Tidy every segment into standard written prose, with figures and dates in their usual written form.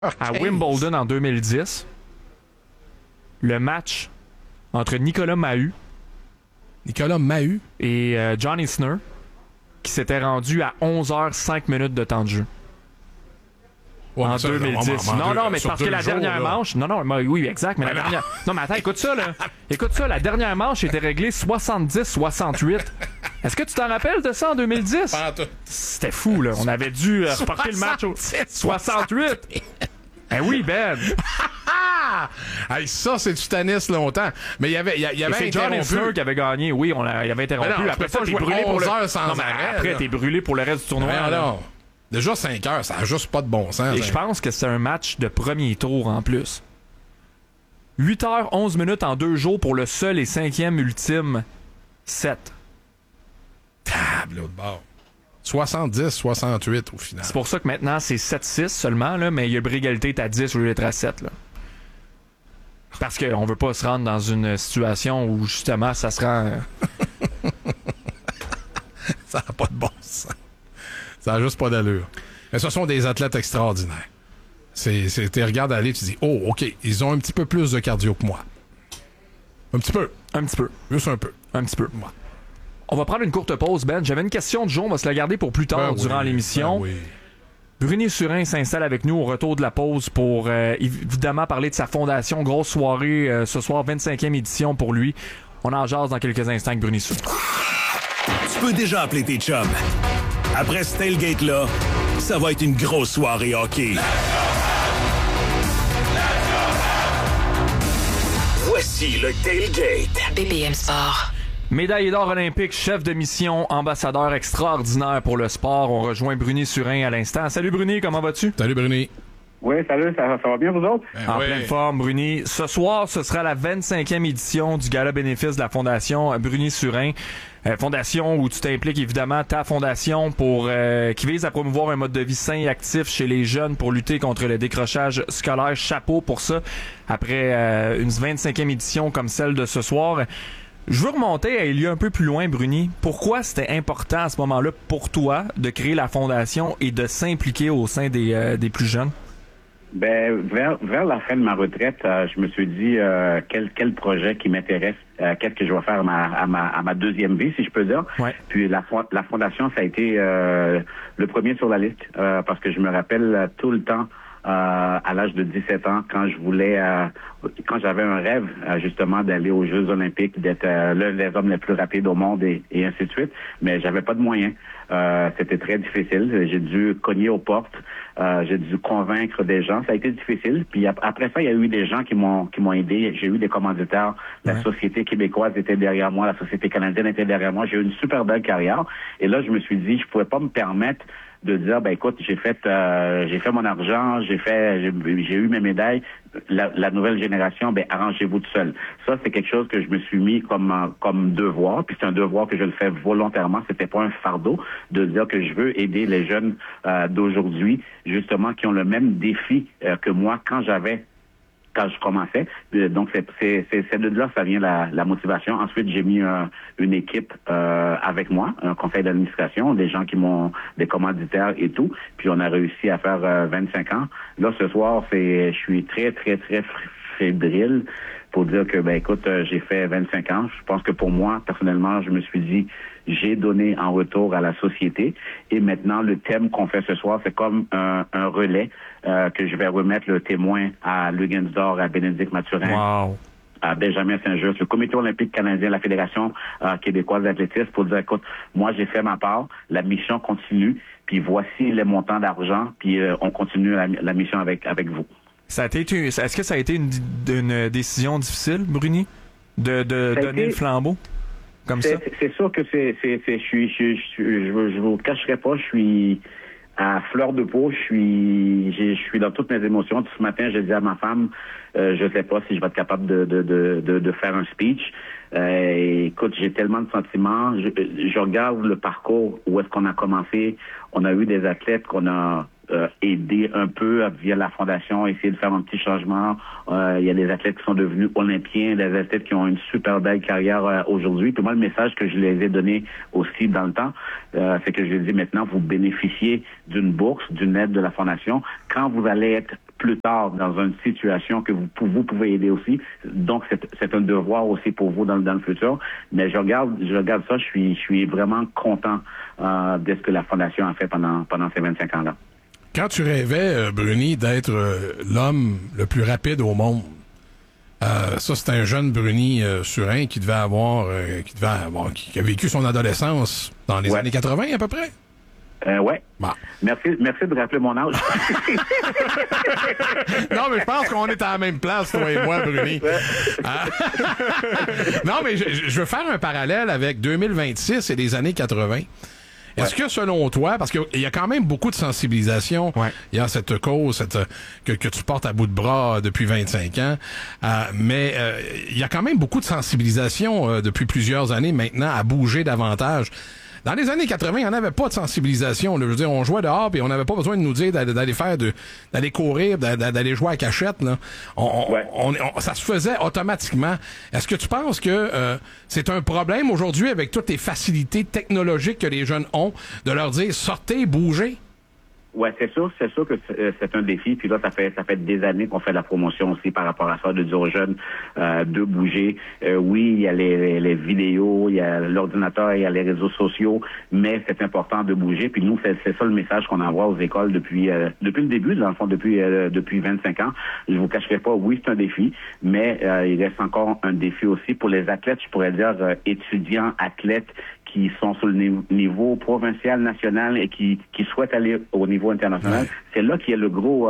à Wimbledon en 2010. Le match entre Nicolas Mahut et John Isner, qui s'était rendu à 11h05 de temps de jeu. Ouais, en ça, 2010. Non, mais parce que la dernière manche... Oui, exact, mais la dernière... Non, mais attends, écoute ça, là. Écoute ça, la dernière manche était réglée 70-68. Est-ce que tu t'en rappelles de ça en 2010? C'était fou, là. On avait dû reporter le match au 68. Eh oui, Ben. Hey, ça, c'est du tennis longtemps. Mais il y avait c'est John Isner qui avait gagné. Oui, il avait interrompu. Non, après ça, t'es brûlé pour après, t'es brûlé pour le reste du tournoi. Non. Déjà 5 heures, ça n'a juste pas de bon sens. Et je pense que c'est un match de premier tour en plus. 8h11 en 2 jours pour le seul et 5e ultime set. Tableau de bord. 70-68 au final. C'est pour ça que maintenant, c'est 7-6 seulement, là, mais il y a l'égalité à 10 au lieu d'être à 7. Là. Parce qu'on veut pas se rendre dans une situation où, justement, ça se rend... Ça n'a pas de bon sens. Ça n'a juste pas d'allure. Mais ce sont des athlètes extraordinaires. Tu regardes aller, tu dis, oh, OK, ils ont un petit peu plus de cardio que moi. Un petit peu. Juste un peu. Un petit peu. Ouais. On va prendre une courte pause, Ben. J'avais une question de jour, on va se la garder pour plus tard durant l'émission. Ben oui. Bruni Surin s'installe avec nous au retour de la pause pour évidemment parler de sa fondation. Grosse soirée ce soir, 25e édition pour lui. On en jase dans quelques instants avec Bruni Surin. Tu peux déjà appeler tes chums. Après ce tailgate-là, ça va être une grosse soirée hockey. Voici le tailgate. BPM Sport. Médaille d'or olympique, chef de mission, ambassadeur extraordinaire pour le sport. On rejoint Bruni Surin à l'instant. Salut Bruni, comment vas-tu? Salut Bruni. Oui, salut, ça va bien vous autres? En pleine forme, Bruni. Ce soir, ce sera la 25e édition du gala bénéfice de la Fondation Bruni Surin. Fondation où tu t'impliques évidemment ta fondation pour qui vise à promouvoir un mode de vie sain et actif chez les jeunes pour lutter contre le décrochage scolaire. Chapeau pour ça. Après une 25e édition comme celle de ce soir. Je veux remonter à il y a un peu plus loin, Bruni. Pourquoi c'était important à ce moment-là pour toi de créer la fondation et de s'impliquer au sein des plus jeunes? Ben vers la fin de ma retraite, je me suis dit quel projet qui m'intéresse, qu'est-ce que je vais faire à ma deuxième vie, si je peux dire. Ouais. Puis la fondation, ça a été le premier sur la liste parce que je me rappelle tout le temps à l'âge de 17 ans quand quand j'avais un rêve justement d'aller aux Jeux olympiques, d'être l'un des hommes les plus rapides au monde et ainsi de suite, mais j'avais pas de moyens. C'était très difficile. J'ai dû cogner aux portes. J'ai dû convaincre des gens. Ça a été difficile. Puis après ça, il y a eu des gens qui m'ont aidé. J'ai eu des commanditaires. La société québécoise était derrière moi. La société canadienne était derrière moi. J'ai eu une super belle carrière. Et là, je me suis dit, je pouvais pas me permettre de dire, ben écoute, j'ai fait mon argent, j'ai eu mes médailles. La nouvelle génération, ben arrangez-vous tout seul. Ça, c'est quelque chose que je me suis mis comme devoir, puis c'est un devoir que je le fais volontairement. C'était pas un fardeau de dire que je veux aider les jeunes d'aujourd'hui, justement, qui ont le même défi que moi quand je commençais. Donc, c'est de là que ça vient la motivation. Ensuite, j'ai mis une équipe avec moi, un conseil d'administration, des gens qui m'ont des commanditaires et tout. Puis, on a réussi à faire 25 ans. Là, ce soir, je suis très, très, très fébrile pour dire que, ben écoute, j'ai fait 25 ans. Je pense que pour moi, personnellement, je me suis dit, j'ai donné en retour à la société. Et maintenant, le thème qu'on fait ce soir, c'est comme un relais que je vais remettre le témoin à Lugansdor, à Bénédicte Mathurin. Wow. À Benjamin Saint-Just, le Comité olympique canadien, la Fédération québécoise d'athlétisme, pour dire, écoute, moi, j'ai fait ma part, la mission continue, puis voici les montants d'argent, puis on continue la mission avec vous. Est-ce que ça a été une décision difficile, Bruni, de donner le flambeau comme ça? C'est sûr que je vous cacherai pas, je suis à fleur de peau, je suis dans toutes mes émotions. Ce matin, j'ai dit à ma femme, je sais pas si je vais être capable de faire un speech. Écoute, j'ai tellement de sentiments. Je regarde le parcours, où est-ce qu'on a commencé. On a eu des athlètes qu'on a aider un peu via la fondation, essayer de faire un petit changement. Il y a des athlètes qui sont devenus olympiens, des athlètes qui ont une super belle carrière aujourd'hui. Puis moi, le message que je les ai donné aussi dans le temps, c'est que je les ai dit maintenant, vous bénéficiez d'une bourse, d'une aide de la fondation. Quand vous allez être plus tard dans une situation que vous pouvez aider aussi. Donc, c'est un devoir aussi pour vous dans le futur. Mais je regarde ça, je suis vraiment content de ce que la Fondation a fait pendant ces 25 ans-là. Quand tu rêvais, Bruni, d'être l'homme le plus rapide au monde, ça, c'est un jeune Bruni Surin qui a vécu son adolescence dans les années 80 à peu près. Ouais. Bon. Merci de rappeler mon âge. Non, mais je pense qu'on est à la même place, toi et moi, Bruni. Non, mais je veux faire un parallèle avec 2026 et les années 80. Est-ce que, selon toi, parce qu'il y a quand même beaucoup de sensibilisation, il y a cette cause que tu portes à bout de bras depuis 25 ans, mais il y a quand même beaucoup de sensibilisation depuis plusieurs années maintenant à bouger davantage. Dans les années 80, il n'y en avait pas de sensibilisation. Là. Je veux dire, on jouait dehors et on n'avait pas besoin de nous dire d'aller courir, d'aller jouer à cachette. Là. Ça se faisait automatiquement. Est-ce que tu penses que c'est un problème aujourd'hui avec toutes les facilités technologiques que les jeunes ont de leur dire sortez, bougez? Ouais, c'est sûr que c'est un défi. Puis là, ça fait des années qu'on fait la promotion aussi par rapport à ça, de dire aux jeunes de bouger. Oui, il y a les vidéos, il y a l'ordinateur, il y a les réseaux sociaux, mais c'est important de bouger. Puis nous, c'est ça le message qu'on envoie aux écoles depuis le début, dans le fond, depuis 25 ans. Je vous cacherai pas, oui, c'est un défi, mais il reste encore un défi aussi pour les athlètes. Je pourrais dire étudiants, athlètes qui sont sur le niveau provincial, national et qui souhaitent aller au niveau international. Ouais. C'est là qu'il y a le gros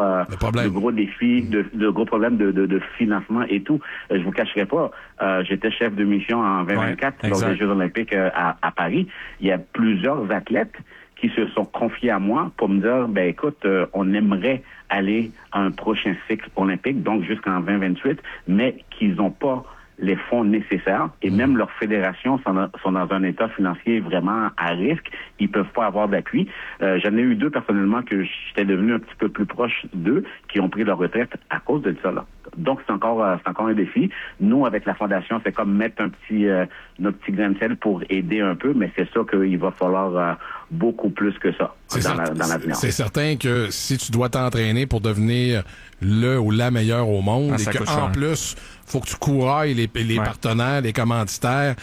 défi, le gros problème de financement et tout. Je vous cacherai pas, j'étais chef de mission en 2024 lors des Jeux olympiques à Paris. Il y a plusieurs athlètes qui se sont confiés à moi pour me dire, ben écoute, on aimerait aller à un prochain cycle olympique, donc jusqu'en 2028, mais qu'ils n'ont pas les fonds nécessaires et même leurs fédérations sont dans un état financier vraiment à risque. Ils peuvent pas avoir d'appui. J'en ai eu deux personnellement que j'étais devenu un petit peu plus proche d'eux qui ont pris leur retraite à cause de ça là. Donc c'est encore un défi. Nous avec la fondation, c'est comme mettre notre petit grain de sel pour aider un peu, mais c'est sûr qu'il va falloir beaucoup plus que ça dans l'avenir. C'est certain que si tu dois t'entraîner pour devenir le ou la meilleure au monde et qu'en plus faut que tu courailles les partenaires, les commanditaires,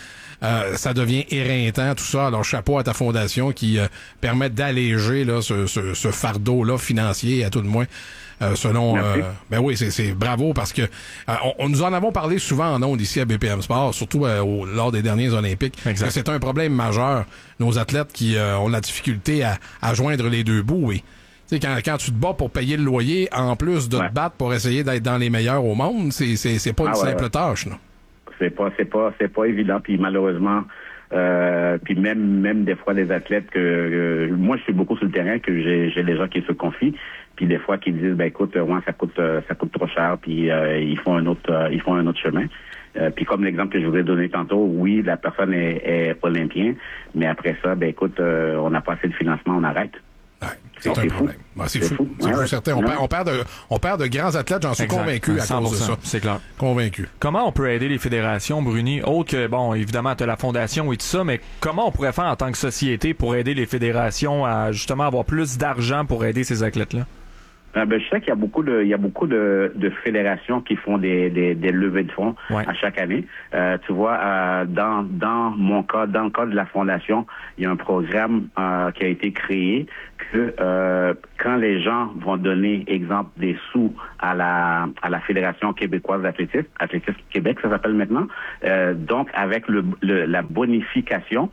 ça devient éreintant tout ça. Alors chapeau à ta fondation qui permet d'alléger là ce fardeau là financier à tout de moins. Selon ben oui, c'est bravo parce que on nous en avons parlé souvent en ondes ici à BPM Sport, surtout lors des derniers Olympiques. Exact. Que c'est un problème majeur, nos athlètes qui ont la difficulté à joindre les deux bouts. Et tu sais, quand tu te bats pour payer le loyer, en plus de te battre pour essayer d'être dans les meilleurs au monde, c'est pas une simple tâche, non? C'est pas évident, puis malheureusement. Puis même des fois des athlètes que moi je suis beaucoup sur le terrain, que j'ai des gens qui se confient, puis des fois qui disent ben écoute ouais, ça coûte trop cher, puis ils font un autre chemin. Puis comme l'exemple que je vous ai donné tantôt, oui, la personne est olympien, mais après ça, ben écoute, on n'a pas assez de financement, on arrête. Ouais, c'est un problème. C'est fou. C'est fou, certain. On perd de grands athlètes, j'en suis convaincu à cause de ça. C'est clair. Convaincu. Comment on peut aider les fédérations, Bruni? Autre que, bon, évidemment, tu as la fondation et tout ça, mais comment on pourrait faire en tant que société pour aider les fédérations à justement avoir plus d'argent pour aider ces athlètes-là? Ben, je sais qu'il y a beaucoup de fédérations qui font des levées de fonds à chaque année. Tu vois, dans mon cas, dans le cas de la fondation, il y a un programme qui a été créé que quand les gens vont donner, exemple, des sous à la Fédération québécoise d'athlétisme, Athlétisme Québec, ça s'appelle maintenant. Donc, avec la bonification,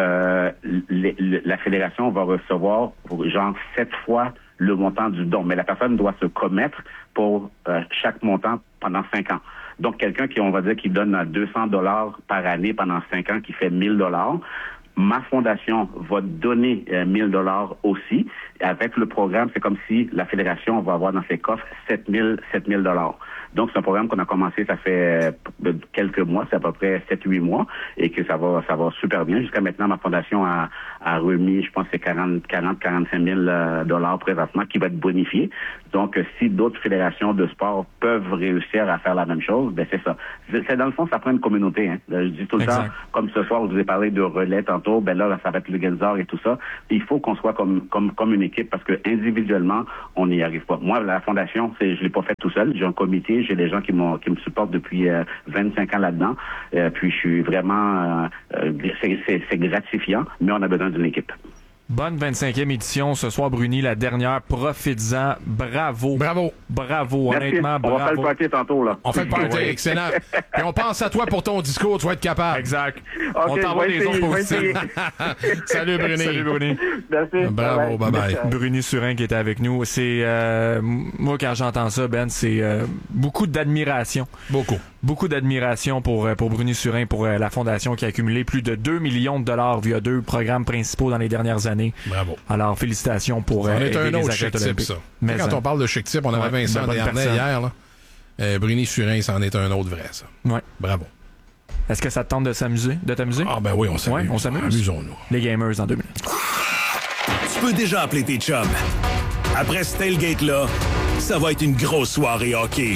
la fédération va recevoir genre 7 fois le montant du don. Mais la personne doit se commettre pour chaque montant pendant 5 ans. Donc, quelqu'un qui, on va dire, qui donne $200 par année pendant 5 ans, qui fait $1,000, ma fondation va donner $1,000 aussi. Avec le programme, c'est comme si la fédération va avoir dans ses coffres $7,000. Donc, c'est un programme qu'on a commencé, ça fait quelques mois, c'est à peu près 7-8 mois, et que ça va super bien. Jusqu'à maintenant, ma fondation a remis, je pense, c'est 45 000 présentement, qui va être bonifié. Donc, si d'autres fédérations de sport peuvent réussir à faire la même chose, ben c'est ça. C'est dans le fond, ça prend une communauté. Hein. Je dis tout le temps, comme ce soir, je vous ai parlé de relais tantôt, ben là, ça va être le Genzor et tout ça. Il faut qu'on soit comme une équipe parce que individuellement, on n'y arrive pas. Moi, la fondation, je l'ai pas fait tout seul. J'ai un comité, j'ai des gens qui me supportent depuis 25 ans là-dedans. Puis je suis vraiment, c'est gratifiant, mais on a besoin d'une équipe. Bonne 25e édition ce soir, Bruni, la dernière. Profites-en. Bravo. Bravo. Bravo, Merci. honnêtement, bravo. On va faire le party tantôt, là. On fait le party, excellent. Et on pense à toi pour ton discours, tu vas être capable. Exact. Okay, On t'envoie des ondes positives. Salut, Bruni. Salut, Bruni. Merci. Bravo, bye-bye. Bruni Surin qui était avec nous. C'est moi, quand j'entends ça, Ben, c'est beaucoup d'admiration. Beaucoup d'admiration pour Bruni Surin, pour la fondation qui a accumulé plus de 2 millions de dollars via 2 programmes principaux dans les dernières années. Bravo. Alors, félicitations pour on est aider un les autre athlètes chic type, olympiques. ça. Mais quand on parle de chic type, on avait Vincent Desharnais hier. Là. Bruni Surin, c'en est un autre vrai, ça. Ouais. Bravo. Est-ce que ça te tente de t'amuser? Ah ben oui, on s'amuse. Ouais, on s'amuse. Amusons-nous. Les gamers en 2 minutes. Tu peux déjà appeler tes chums. Après ce tailgate-là, ça va être une grosse soirée hockey.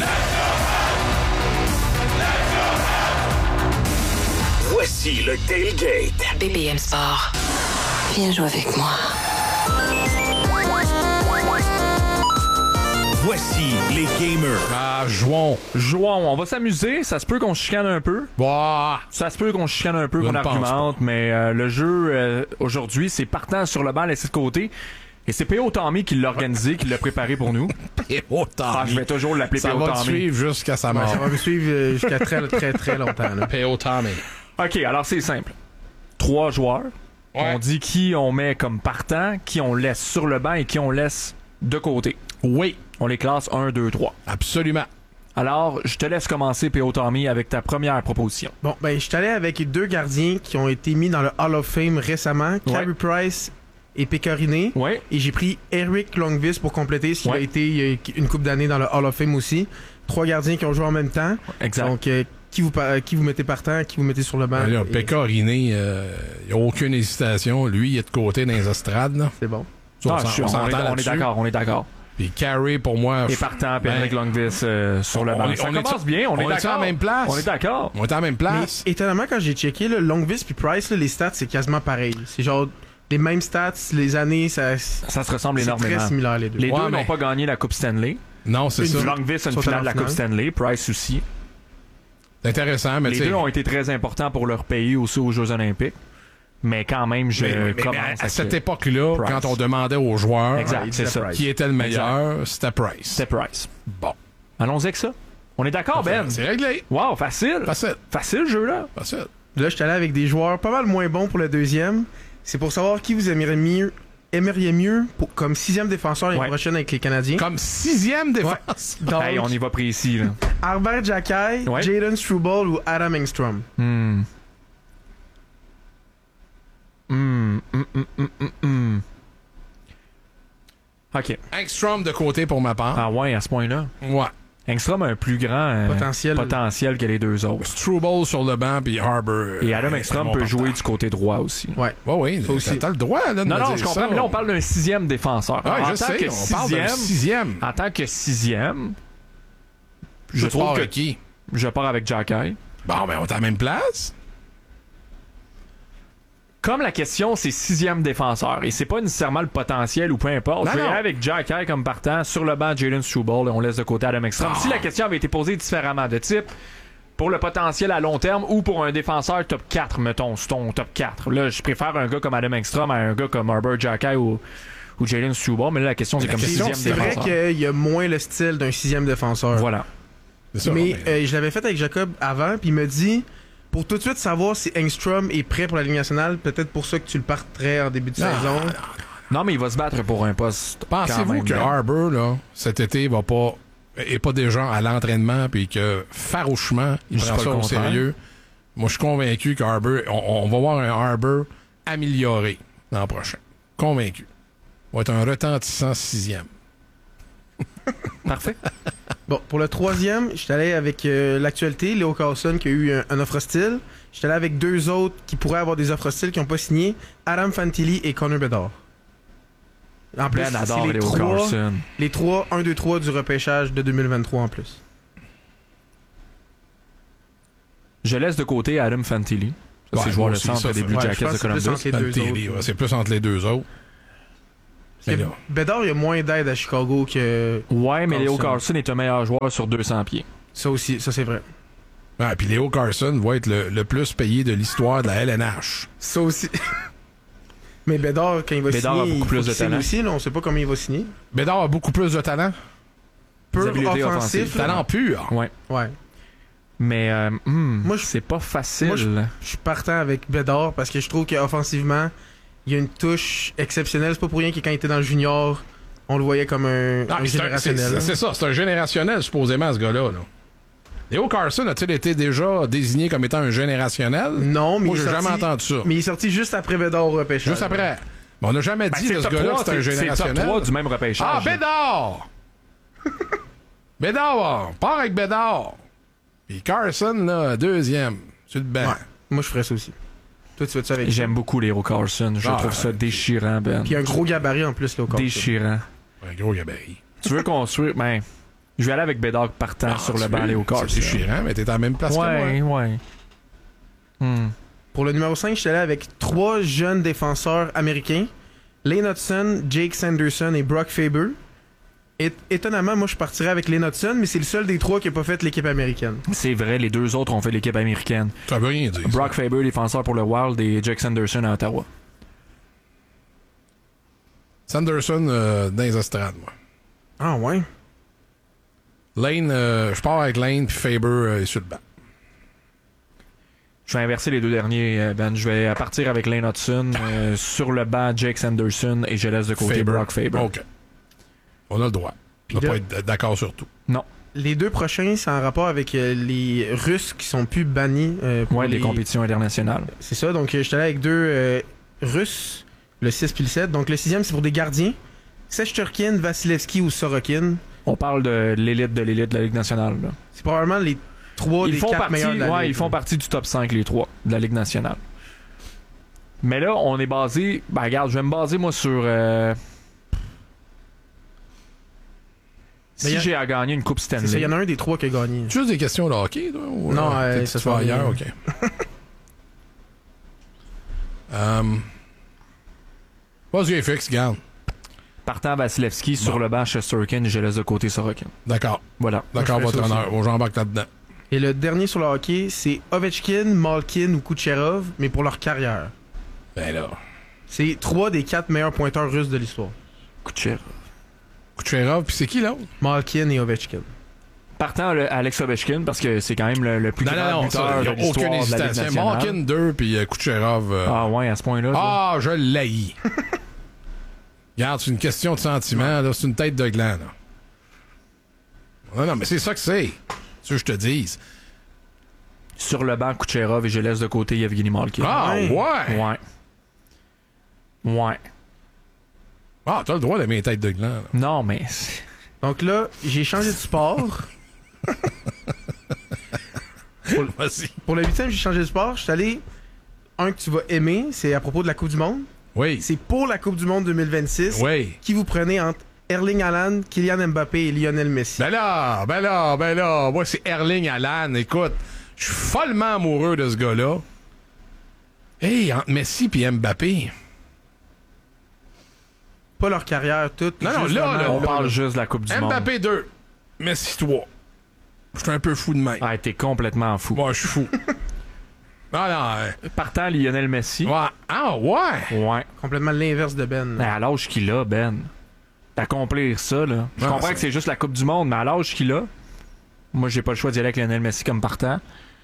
Voici le tailgate. BPM Sport. Viens jouer avec moi. Voici les gamers. Ah, jouons. On va s'amuser. Ça se peut qu'on se chicane un peu. Bah. Ça se peut qu'on se chicane un peu, Je qu'on ne pense argumente, mais le jeu, aujourd'hui, c'est partant sur le banc, laissé de côté. Et c'est P.O. Tommy qui l'a organisé, qui l'a préparé pour nous. P.O. Tommy. Ah, je vais toujours l'appeler Ça P.O. va Tommy. te suivre jusqu'à sa mort. Ça va me suivre jusqu'à très, très, très longtemps. Là. P.O. Tommy. OK, alors c'est simple. 3 joueurs. Ouais. On dit qui on met comme partant, qui on laisse sur le banc et qui on laisse de côté. Oui. On les classe 1, 2, 3. Absolument. Alors, je te laisse commencer, P.O. Tommy, avec ta première proposition. Bon, ben, je suis allé avec 2 gardiens qui ont été mis dans le Hall of Fame récemment, Carey Price et Pecorine. Ouais. Et j'ai pris Eric Longvis pour compléter, ce qui a été il y a une couple d'années dans le Hall of Fame aussi. 3 gardiens qui ont joué en même temps. Exact. Donc, qui vous mettez partant, qui vous mettez sur le banc. Alors, Pecorine, il n'y a aucune hésitation. Lui, il est de côté dans les estrades. Là. C'est bon. Ça, On est d'accord. Puis Carey, pour moi... Et partant, puis Eric Longvis sur le banc. Ça commence bien, on est est d'accord. en même place. On est d'accord. On est en même place. Mais, étonnamment, quand j'ai checké, là, Longvis puis Price, là, les stats, c'est quasiment pareil. C'est genre les mêmes stats, les années, ça se ressemble énormément. C'est très similaire, les deux. Les deux n'ont pas gagné la Coupe Stanley. Non, c'est ça. Longvis a une finale de la Coupe Stanley, Price aussi. C'est intéressant, mais les deux ont été très importants pour leur pays aussi aux Jeux olympiques. Mais quand même, je commence à cette époque-là, Price. Quand on demandait aux joueurs c'est ça. qui était le meilleur, c'était Price. C'était Price. Bon. Allons-y avec ça. On est d'accord, Ben? C'est réglé. Wow, facile. Facile, le jeu-là. Facile. Là, je suis allé avec des joueurs pas mal moins bons pour le deuxième. C'est pour savoir qui vous aimeriez mieux comme 6e défenseur l'année prochaine avec les Canadiens. Comme 6e défenseur? Donc, hey, on y va précis, là. Arber Xhekaj, Jayden Struble ou Adam Engstrom? OK. Engstrom de côté pour ma part. Ah ouais, à ce point-là? Ouais. Engstrom a un plus grand potentiel que les deux autres. Struble sur le banc, puis Harbour. Et Adam Engstrom peut jouer du côté droit aussi. Ouais. Oui, t'as le droit là, de Non, dire je comprends, ça. mais là, on parle d'un 6e défenseur. Ouais, je sais, on parle d'un 6e. En tant que 6e, je trouve que qui? Je pars avec Xhekaj. Bon, ben, on est à la même place. Comme la question, c'est 6e défenseur, et c'est pas nécessairement le potentiel ou peu importe, je vais aller avec Xhekaj comme partant, sur le banc Jayden Struble, et on laisse de côté Adam Engstrom. Si la question avait été posée différemment, de type, pour le potentiel à long terme, ou pour un défenseur top 4, mettons, c'est ton top 4. Là, je préfère un gars comme Adam Engstrom à un gars comme Arber Xhekaj ou Jayden Struble, mais là, la question, c'est comme 6e défenseur. C'est vrai qu'il y a moins le style d'un 6e défenseur. Voilà. Ça, mais je l'avais fait avec Jacob avant, puis il me dit... Pour tout de suite savoir si Engstrom est prêt pour la Ligue nationale, peut-être pour ça que tu le parterais en début de saison. Non, mais il va se battre pour un poste. Pensez-vous que Harbour, là, cet été, est pas déjà à l'entraînement, puis que farouchement, il prend ça au sérieux? Moi, je suis convaincu qu'Harbour, on va voir un Harbour amélioré l'an prochain. Convaincu. Il va être un retentissant 6e. Parfait. Bon, pour le 3e, je suis allé avec l'actualité, Leo Carlson qui a eu un offre hostile. Je suis allé avec 2 autres qui pourraient avoir des offres hostiles qui n'ont pas signé, Adam Fantilli et Connor Bedard. En plus, adore c'est Leo Carlson. Les 3, 1, 2, 3 du repêchage de 2023 en plus. Je laisse de côté Adam Fantilli. C'est joueur de centre des Blue Jackets de Columbus. C'est plus entre les deux autres. Parce que là. Bedard, il y a moins d'aide à Chicago que Ouais, mais Leo Carlson. Carlson est un meilleur joueur sur 200 pieds. ça aussi. Ça, c'est vrai. Ouais, puis Leo Carlson va être le plus payé de l'histoire de la LNH. Ça aussi. Mais Bedard, quand il va Bédard a signer, beaucoup il faut plus de qu'il signe talent. aussi. Là, on sait pas combien il va signer. Bédard a beaucoup plus de talent. Peu habiletés offensif. offensives. là. Talent pur. Ouais. Ouais. Mais Moi, je- c'est pas facile. moi, Je suis partant avec Bedard parce que je trouve qu'offensivement, il y a une touche exceptionnelle. C'est pas pour rien que quand il était dans le junior, on le voyait comme un Ah, générationnel. c'est ça, c'est un générationnel, supposément, ce gars-là. Là. Leo Carlson a-t-il été déjà désigné comme étant un générationnel? Non, mais Moi, il est j'ai sorti- jamais entendu ça. Mais il est sorti juste après Bedard au repêchage. Juste après. Mais on n'a jamais dit de ce top gars-là 3, que c'est un c'est le top générationnel. 3 du même repêchage. Ah, Bédard! Bédard! Part avec Bédard! Puis Carlson, là, deuxième. Sur le banc. Ouais. Moi, je ferais ça aussi. Toi, tu fais ça avec. J'aime beaucoup Leo Carlson. Je Ah, trouve ça déchirant, Ben. Puis un gros gabarit en plus, là, au corps. Déchirant. Un gros gabarit. Tu veux construire... Ben, je vais aller avec Bédard partant sur le banc Leo Carlson. C'est déchirant, mais t'es à la même place que Ouais, moi. ouais. Pour le numéro 5, je suis allé avec 3 jeunes défenseurs américains. Lane Hudson, Jake Sanderson et Brock Faber. Étonnamment, moi, je partirais avec Lane Hudson, mais c'est le seul des 3 qui n'a pas fait l'équipe américaine. C'est vrai, les deux autres ont fait l'équipe américaine. Ça veut rien dire. Brock Faber, défenseur pour le Wild, et Jake Sanderson à Ottawa. Sanderson dans les estrades, moi. Ah ouais? Lane, je pars avec Lane, puis Faber est sur le banc. Je vais inverser les deux derniers, Ben. Je vais partir avec Lane Hudson, sur le banc Jake Sanderson, et je laisse de côté Brock Faber. OK. On a le droit. On Puis va là- pas être d'accord sur tout. Non. Les deux prochains, c'est en rapport avec les Russes qui sont plus bannis. Pour Ouais, les compétitions internationales. C'est ça, donc je suis allé avec 2 Russes, le 6 puis le 7. Donc le 6e, c'est pour des gardiens. Sechturkin, Vasilevski ou Sorokin. On parle de l'élite de la Ligue nationale. Là. C'est probablement les 3 Ils des font 4 partie, meilleurs de la ouais, Ligue. ils font partie du top 5, les 3, de la Ligue nationale. Mais là, on est basé... Ben regarde, je vais me baser, moi, sur... Mais si y a- j'ai à gagner une Coupe C'est Stanley... ça, il y en a un des 3 qui a gagné. Juste des questions de hockey, toi? Ou, Non, peut-être ça que tu se vas va bien. ailleurs, OK. Vas-y, FX, garde. Partant Vasilevski sur Bon. le banc Shesterkin, je laisse de côté Sorokin. D'accord. Voilà. D'accord, Moi, je votre ferais ça honneur. Bon, j'embarque là-dedans. Et le dernier sur le hockey, c'est Ovechkin, Malkin ou Kucherov, mais pour leur carrière. Ben là. C'est 3 des 4 meilleurs pointeurs russes de l'histoire. Kucherov. Kucherov, puis c'est qui l'autre? Malkin et Ovechkin. Partant Alex Ovechkin, parce que c'est quand même le plus Non, grand non, ça, buteur il de n'y a l'histoire aucune de la Ligue hésitation. nationale. Malkin 2, puis Kucherov. Ah ouais, à ce point-là. là. Ah, je l'haïs. Regarde, c'est une question de sentiment, là. C'est une tête de gland, là. Non, non, mais c'est ça que c'est. C'est ce que je te dise. Sur le banc Kucherov et je laisse de côté Yevgeny Malkin. Ah, Ouais. ouais. Ouais. Ah, t'as le droit d'aimer les têtes de gland, là. Non, mais... Donc là, j'ai changé de sport. Vas-y. Pour le 8e, j'ai changé de sport. Je suis allé... Un que tu vas aimer, c'est à propos de la Coupe du Monde. Oui. C'est pour la Coupe du Monde 2026. Oui. Qui vous prenez entre Erling Haaland, Kylian Mbappé et Lionel Messi. Ben là. Moi, c'est Erling Haaland. Écoute, je suis follement amoureux de ce gars-là. Hey, entre Messi et Mbappé. Pas leur carrière toute. Non, non, juste là, vraiment- là, On parle juste de la Coupe du Monde. Mbappé 2, Messi 3. Je suis un peu fou de même. Ah, t'es complètement fou. Moi, je suis fou. Non, non. Partant Lionel Messi. Ouais. Ah, ouais. Ouais. Complètement l'inverse de Ben. Mais à l'âge qu'il a, Ben, d'accomplir ça, là. Je Non, comprends c'est- que c'est juste la Coupe du Monde, mais à l'âge qu'il a, moi, j'ai pas le choix d'y aller avec Lionel Messi comme partant.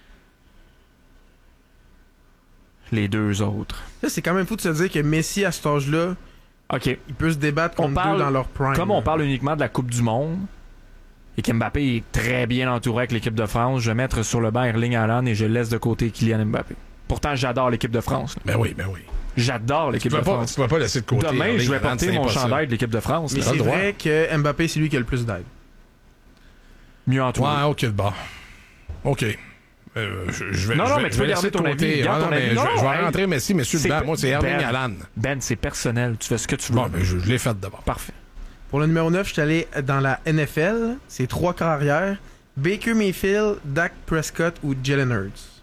Les deux autres. Là, c'est quand même fou de se dire que Messi, à cet âge-là, OK. il peut se débattre On contre parle- deux dans leur prime. Comme on parle uniquement de la Coupe du Monde et qu'Mbappé est très bien entouré avec l'équipe de France, je vais mettre sur le banc Erling Haaland et je laisse de côté Kylian Mbappé. Pourtant, j'adore l'équipe de France. là. Ben oui, ben oui. J'adore Tu l'équipe peux de pas, France. tu peux pas laisser de côté. Demain, Erling je vais Haaland, porter c'est mon impossible. chandail de l'équipe de France. Mais là. T'as c'est le droit. vrai que Mbappé, c'est lui qui a le plus d'aide. Mieux entouré. Ouais, ok, le bas. Ok. Je vais, Non, je non, vais- mais tu je peux vais laisser garder ton de côté. avis. Garde Ah, non, ton mais avis. je Non, vais hey. rentrer Messi, mais sur le C'est banc. pe- Moi, c'est Erling Ben. Haaland. Ben, c'est personnel. Tu fais ce que tu veux. Bon, ben, je l'ai fait d'abord. Parfait. Pour le numéro 9, je suis allé dans la NFL. C'est 3 carrières. Baker Mayfield, Dak Prescott ou Jalen Hurts.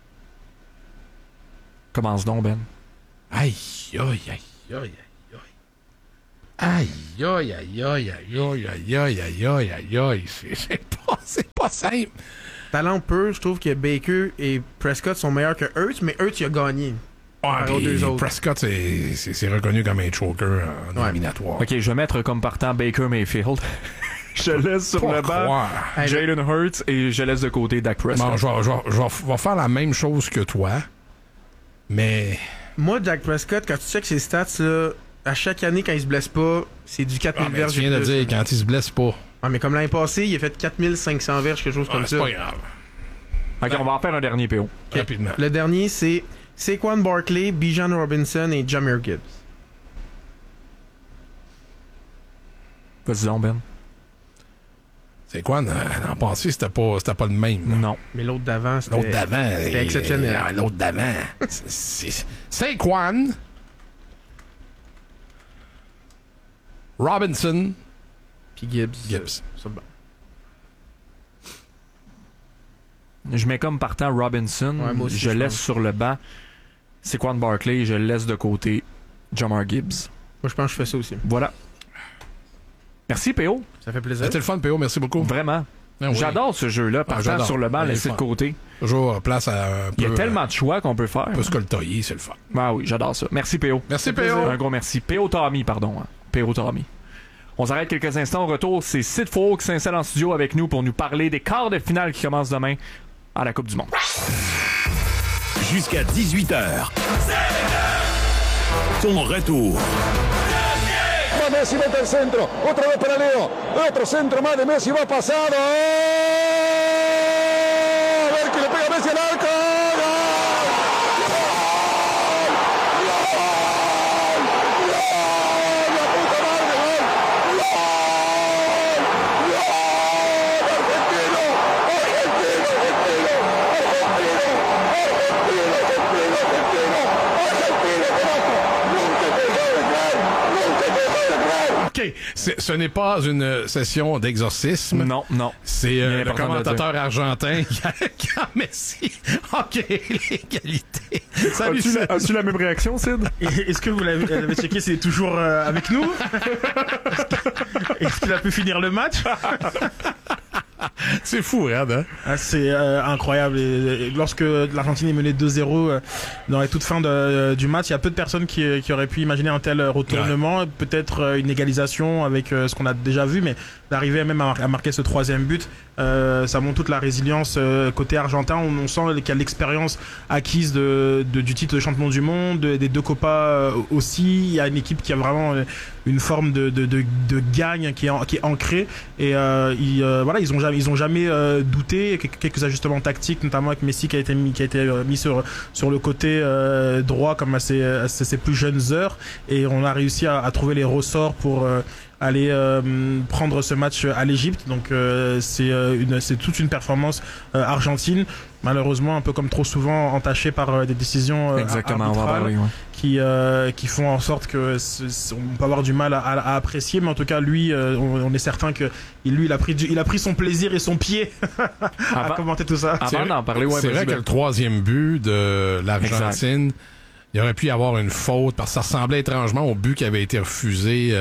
Commence donc, Ben. Aïe, aïe, aïe, aïe, aïe. Aïe, aïe, aïe, aïe, aïe, aïe, aïe, aïe, aïe, aïe, aïe, aïe. C'est pas simple. Talent peu, je trouve que Baker et Prescott sont meilleurs que Hurts, mais Hurts, il a gagné. Ouais, aux deux autres. Prescott, c'est reconnu comme un choker en éliminatoire. OK, je vais mettre comme partant Baker Mayfield. Je laisse sur le banc Jalen Hurts et je laisse de côté Dak Prescott. Bon, je vais faire la même chose que toi, mais... Moi, Dak Prescott, quand tu checkes ses stats, là, à chaque année, quand il se blesse pas, c'est du 4000 verges. Tu viens de dire, quand il se blesse pas. Ah, mais comme l'année passée, il a fait 4500 verges, quelque chose comme ça. C'est pas grave. OK, on va en faire un dernier PO. Okay. Rapidement. Le dernier, c'est Saquon Barkley, Bijan Robinson et Jahmyr Gibbs. Vas-y donc, Ben. C'est quoi, l'an passé, c'était pas le même. Là. Non. Mais l'autre d'avant, c'était... L'autre d'avant. C'était exceptionnel. L'autre d'avant. C'est Saquon. Robinson. Puis Gibbs. Ça, bon. Je mets comme partant Robinson. Ouais, moi aussi, je je laisse pense. sur le banc Saquon Barkley et je laisse de côté Jahmyr Gibbs. Moi, je pense que je fais ça aussi. Voilà. Merci, PO. Ça fait plaisir. C'était le fun, PO. Merci beaucoup. Vraiment. Ah oui. J'adore ce jeu-là. Partant j'adore. sur le banc, Il est laissé de fun. côté. Toujours place à un peu... Il y a tellement de choix qu'on peut faire. Un peu scoltoyer, c'est le fun. Ah oui, j'adore ça. Merci, PO. Merci, PO. Un gros merci. PO Tommy, pardon. PO Tommy. On s'arrête quelques instants. Au retour, c'est Sid Faux qui s'installe en studio avec nous pour nous parler des quarts de finale qui commencent demain à la Coupe du Monde. Jusqu'à 18h. Ton retour. Messi mete el centro, otra vez para Leo, otro centro más de Messi, va pasado. A ver que le pega Messi al arco. OK, ce n'est pas une session d'exorcisme. Non, non. C'est Bien le important de commentateur argentin qui a Messi. OK, l'égalité. Salut, As-tu la même réaction, Sid? Est-ce que vous l'avez checké, c'est toujours avec nous? Est-ce qu'il a pu finir le match? C'est fou, hein? C'est incroyable. Et lorsque l'Argentine est menée 2-0 dans la toute fin du match, il y a peu de personnes qui auraient pu imaginer un tel retournement, ouais. Peut-être une égalisation avec ce qu'on a déjà vu, mais d'arriver même à marquer ce troisième but, ça montre toute la résilience côté argentin. On sent qu'il y a l'expérience acquise du titre de champion du monde, des deux Copas aussi. Il y a une équipe qui a vraiment une forme de gagne qui est ancrée, et voilà, ils ont jamais douté. Quelques ajustements tactiques, notamment avec Messi qui a été mis sur le côté droit comme à ses plus jeunes heures, et on a réussi à trouver les ressorts pour aller prendre ce match à l'Égypte. Donc c'est toute une performance argentine, malheureusement un peu comme trop souvent entachée par des décisions Exactement, arbitrales, on va parler, ouais. qui font en sorte que on peut avoir du mal à apprécier, mais en tout cas lui on est certain que lui il a pris son plaisir et son pied à commenter tout ça. Avant d'en parler, ouais, c'est vrai que le troisième but de l'Argentine, il aurait pu y avoir une faute parce que ça ressemblait étrangement au but qui avait été refusé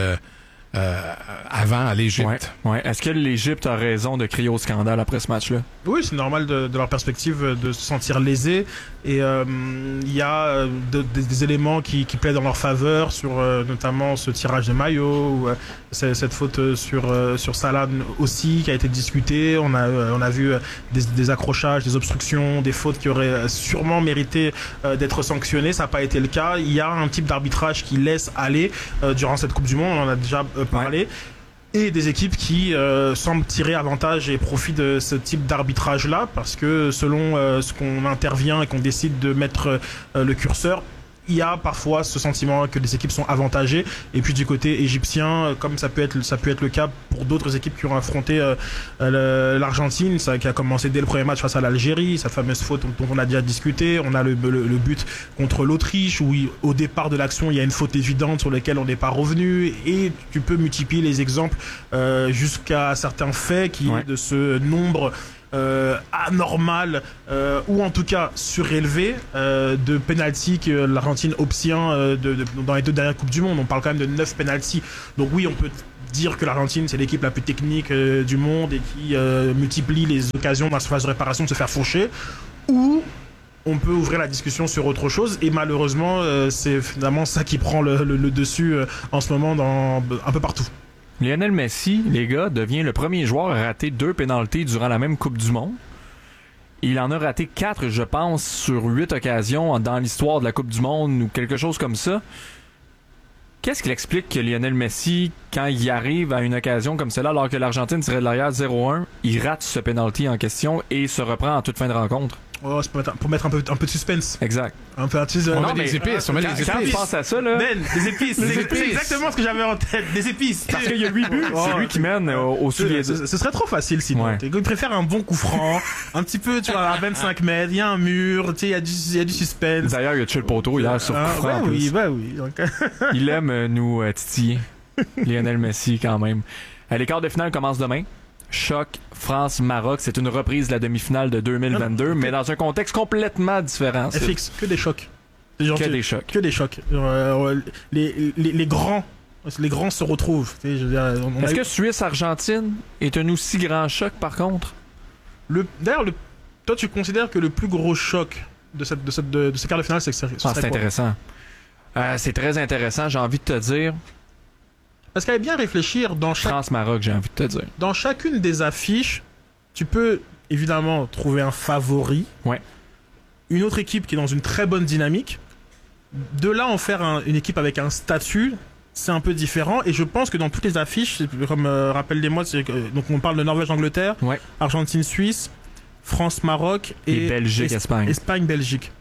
avant à l'Égypte. Ouais. Est-ce que l'Égypte a raison de crier au scandale après ce match-là? Oui, c'est normal de leur perspective de se sentir lésés, et il y a des éléments qui plaident en leur faveur sur notamment ce tirage de maillot ou cette faute sur Salah aussi qui a été discutée. On a vu des accrochages, des obstructions, des fautes qui auraient sûrement mérité d'être sanctionnées. Ça n'a pas été le cas. Il y a un type d'arbitrage qui laisse aller durant cette Coupe du Monde. On en a déjà parlé. Et des équipes qui semblent tirer avantage et profit de ce type d'arbitrage-là, parce que selon ce qu'on intervient et qu'on décide de mettre le curseur, il y a parfois ce sentiment que les équipes sont avantagées. Et puis du côté égyptien, comme ça peut être le cas pour d'autres équipes qui ont affronté l'Argentine, ça qui a commencé dès le premier match face à l'Algérie, cette fameuse faute dont on a déjà discuté. On a le but contre l'Autriche où au départ de l'action il y a une faute évidente sur laquelle on n'est pas revenu, et tu peux multiplier les exemples jusqu'à certains faits de ce nombre anormale ou en tout cas surélevée de pénalty que l'Argentine obtient dans les 2 dernières Coupes du Monde. On parle quand même de 9 pénaltys. Donc oui, on peut dire que l'Argentine c'est l'équipe la plus technique du monde et qui multiplie les occasions dans la phase de réparation de se faire faucher, ou on peut ouvrir la discussion sur autre chose, et malheureusement c'est finalement ça qui prend le dessus en ce moment un peu partout. Lionel Messi, les gars, devient le premier joueur à rater 2 pénaltys durant la même Coupe du Monde. Il en a raté 4, je pense, sur 8 occasions dans l'histoire de la Coupe du Monde ou quelque chose comme ça. Qu'est-ce qui explique que Lionel Messi, quand il arrive à une occasion comme celle-là, alors que l'Argentine serait derrière 0-1, il rate ce penalty en question et se reprend en toute fin de rencontre? Oh, c'est pour mettre un peu de suspense. Exact. Un peu on met des épices, on met des Quand tu épices. penses à ça, là... Ben, des épices, c'est exactement ce que j'avais en tête, des épices. Parce qu'il y a 8 buts, c'est lui qui mène au soulier. Ce serait trop facile sinon. Ouais. Il préfère un bon coup franc, un petit peu, tu vois, à 25 mètres, il y a un mur, tu sais, il y a du suspense. D'ailleurs, il a tué le poteau hier sur coup franc. Bah oui. Donc... Il aime nous titiller. Lionel Messi, quand même. Les quarts de finale commencent demain. Choc France-Maroc, c'est une reprise de la demi-finale de 2022, mais dans un contexte complètement différent. FX, que des chocs. Que des chocs. Que des chocs. Les grands se retrouvent. Tu sais, je veux dire, Est-ce que Suisse-Argentine est un aussi grand choc, par contre? D'ailleurs, toi, tu considères que le plus gros choc de ces quarts de finale, c'est intéressant. C'est très intéressant, j'ai envie de te dire. Parce qu'à bien réfléchir, France-Maroc, j'ai envie de te dire. Dans chacune des affiches, tu peux évidemment trouver un favori. Ouais. Une autre équipe qui est dans une très bonne dynamique. De là, en faire une équipe avec un statut, c'est un peu différent. Et je pense que dans toutes les affiches, comme rappelle-les-moi, donc on parle de Norvège-Angleterre, ouais. Argentine-Suisse, France-Maroc et Belgique-Espagne. Espagne-Belgique.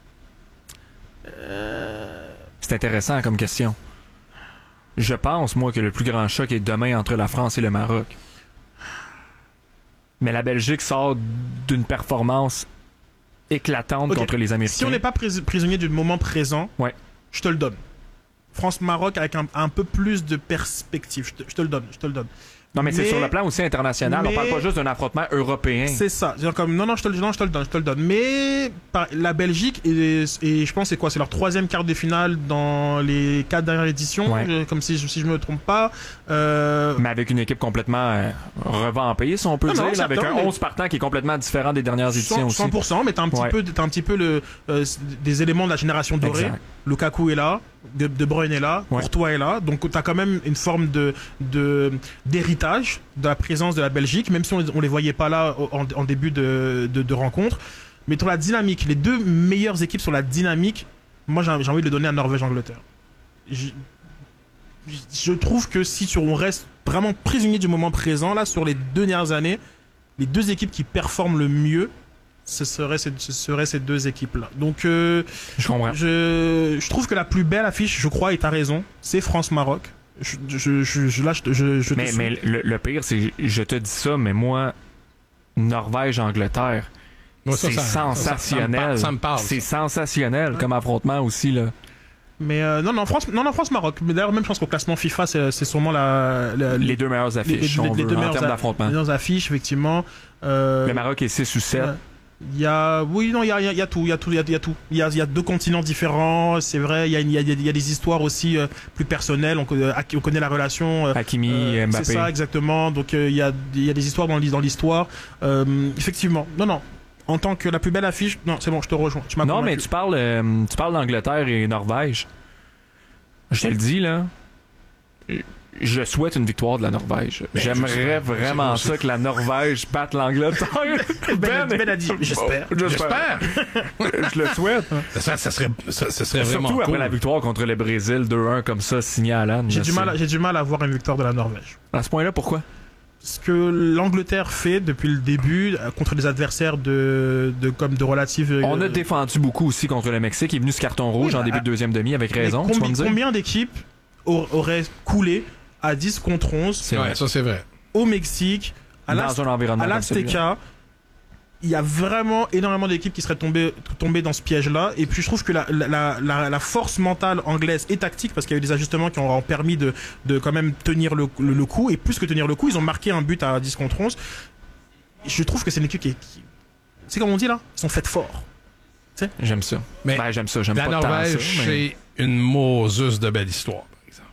C'est intéressant comme question. Je pense, moi, que le plus grand choc est demain entre la France et le Maroc. Mais la Belgique sort d'une performance éclatante contre les Américains. Si on n'est pas prisonnier du moment présent, ouais. Je te le donne. France-Maroc avec un peu plus de perspective. Je te le donne. Non, mais c'est sur le plan aussi international. On parle pas juste d'un affrontement européen. C'est ça. Non, je te le donne. Mais la Belgique, et je pense c'est quoi? C'est leur 3e quart de finale dans les 4 dernières éditions, ouais. Comme si je me trompe pas. Mais avec une équipe complètement revampée, si on peut dire, avec un 11 partants qui est complètement différent des dernières éditions 100%, aussi. Mais t'as un petit peu des éléments de la génération dorée. Exact. Lukaku est là, De Bruyne est là, ouais. Courtois est là, donc t'as quand même une forme d'héritage de la présence de la Belgique, même si on les voyait pas là en début de rencontre. Mais sur la dynamique, les 2 meilleures équipes sur la dynamique, moi j'ai envie de le donner à Norvège-Angleterre. Je trouve que si on reste vraiment prisonnier du moment présent, là, sur les 2 dernières années, les 2 équipes qui performent le mieux, ce serait ces 2 équipes-là. Donc, je comprends. Je trouve que la plus belle affiche, je crois, et t'as raison, c'est France-Maroc. Mais le pire, c'est, je te dis ça, mais moi, Norvège-Angleterre, c'est sensationnel. Ça me parle. C'est sensationnel comme affrontement aussi, là. Mais non, France-Maroc. Mais d'ailleurs, même je pense qu'au classement FIFA, c'est sûrement les 2 meilleures affiches, en termes d'affrontement. Les meilleures affiches, effectivement. Le Maroc est 6 ou 7. Il y a tout. Il y a 2 continents différents, c'est vrai. Il y a des histoires aussi plus personnelles. On connaît la relation. Hakimi et Mbappé. C'est ça, exactement. Donc il y a des histoires dans l'histoire. Effectivement. Non. En tant que la plus belle affiche, non, c'est bon, je te rejoins. Non, mais tu parles d'Angleterre et Norvège. Je te le dis, là. Je souhaite une victoire de la Norvège. J'aimerais vraiment ça que la Norvège batte l'Angleterre. Ben a dit, j'espère. Je le souhaite. Ça serait vraiment surtout cool. après la victoire contre le Brésil 2-1 comme ça, signé à Alan. J'ai du mal à voir une victoire de la Norvège. À ce point-là, pourquoi? Ce que l'Angleterre fait depuis le début contre des adversaires de relative. On a défendu beaucoup aussi contre le Mexique. Il est venu ce carton rouge en début de deuxième demi avec raison. Combien d'équipes auraient coulé à 10 contre 11 ça c'est vrai. Au Mexique, à l'Azteca? Il y a vraiment énormément d'équipes qui seraient tombées dans ce piège-là. Et puis je trouve que la force mentale anglaise et tactique, parce qu'il y a eu des ajustements qui ont permis de quand même tenir le coup. Et plus que tenir le coup, ils ont marqué un but à 10 contre 11. je trouve que c'est une équipe c'est comme on dit là, ils sont faites fort. J'aime ça. Mais j'aime ça. J'aime la pas Norvège, tant ça, mais... c'est une Moses de belle histoire, par exemple.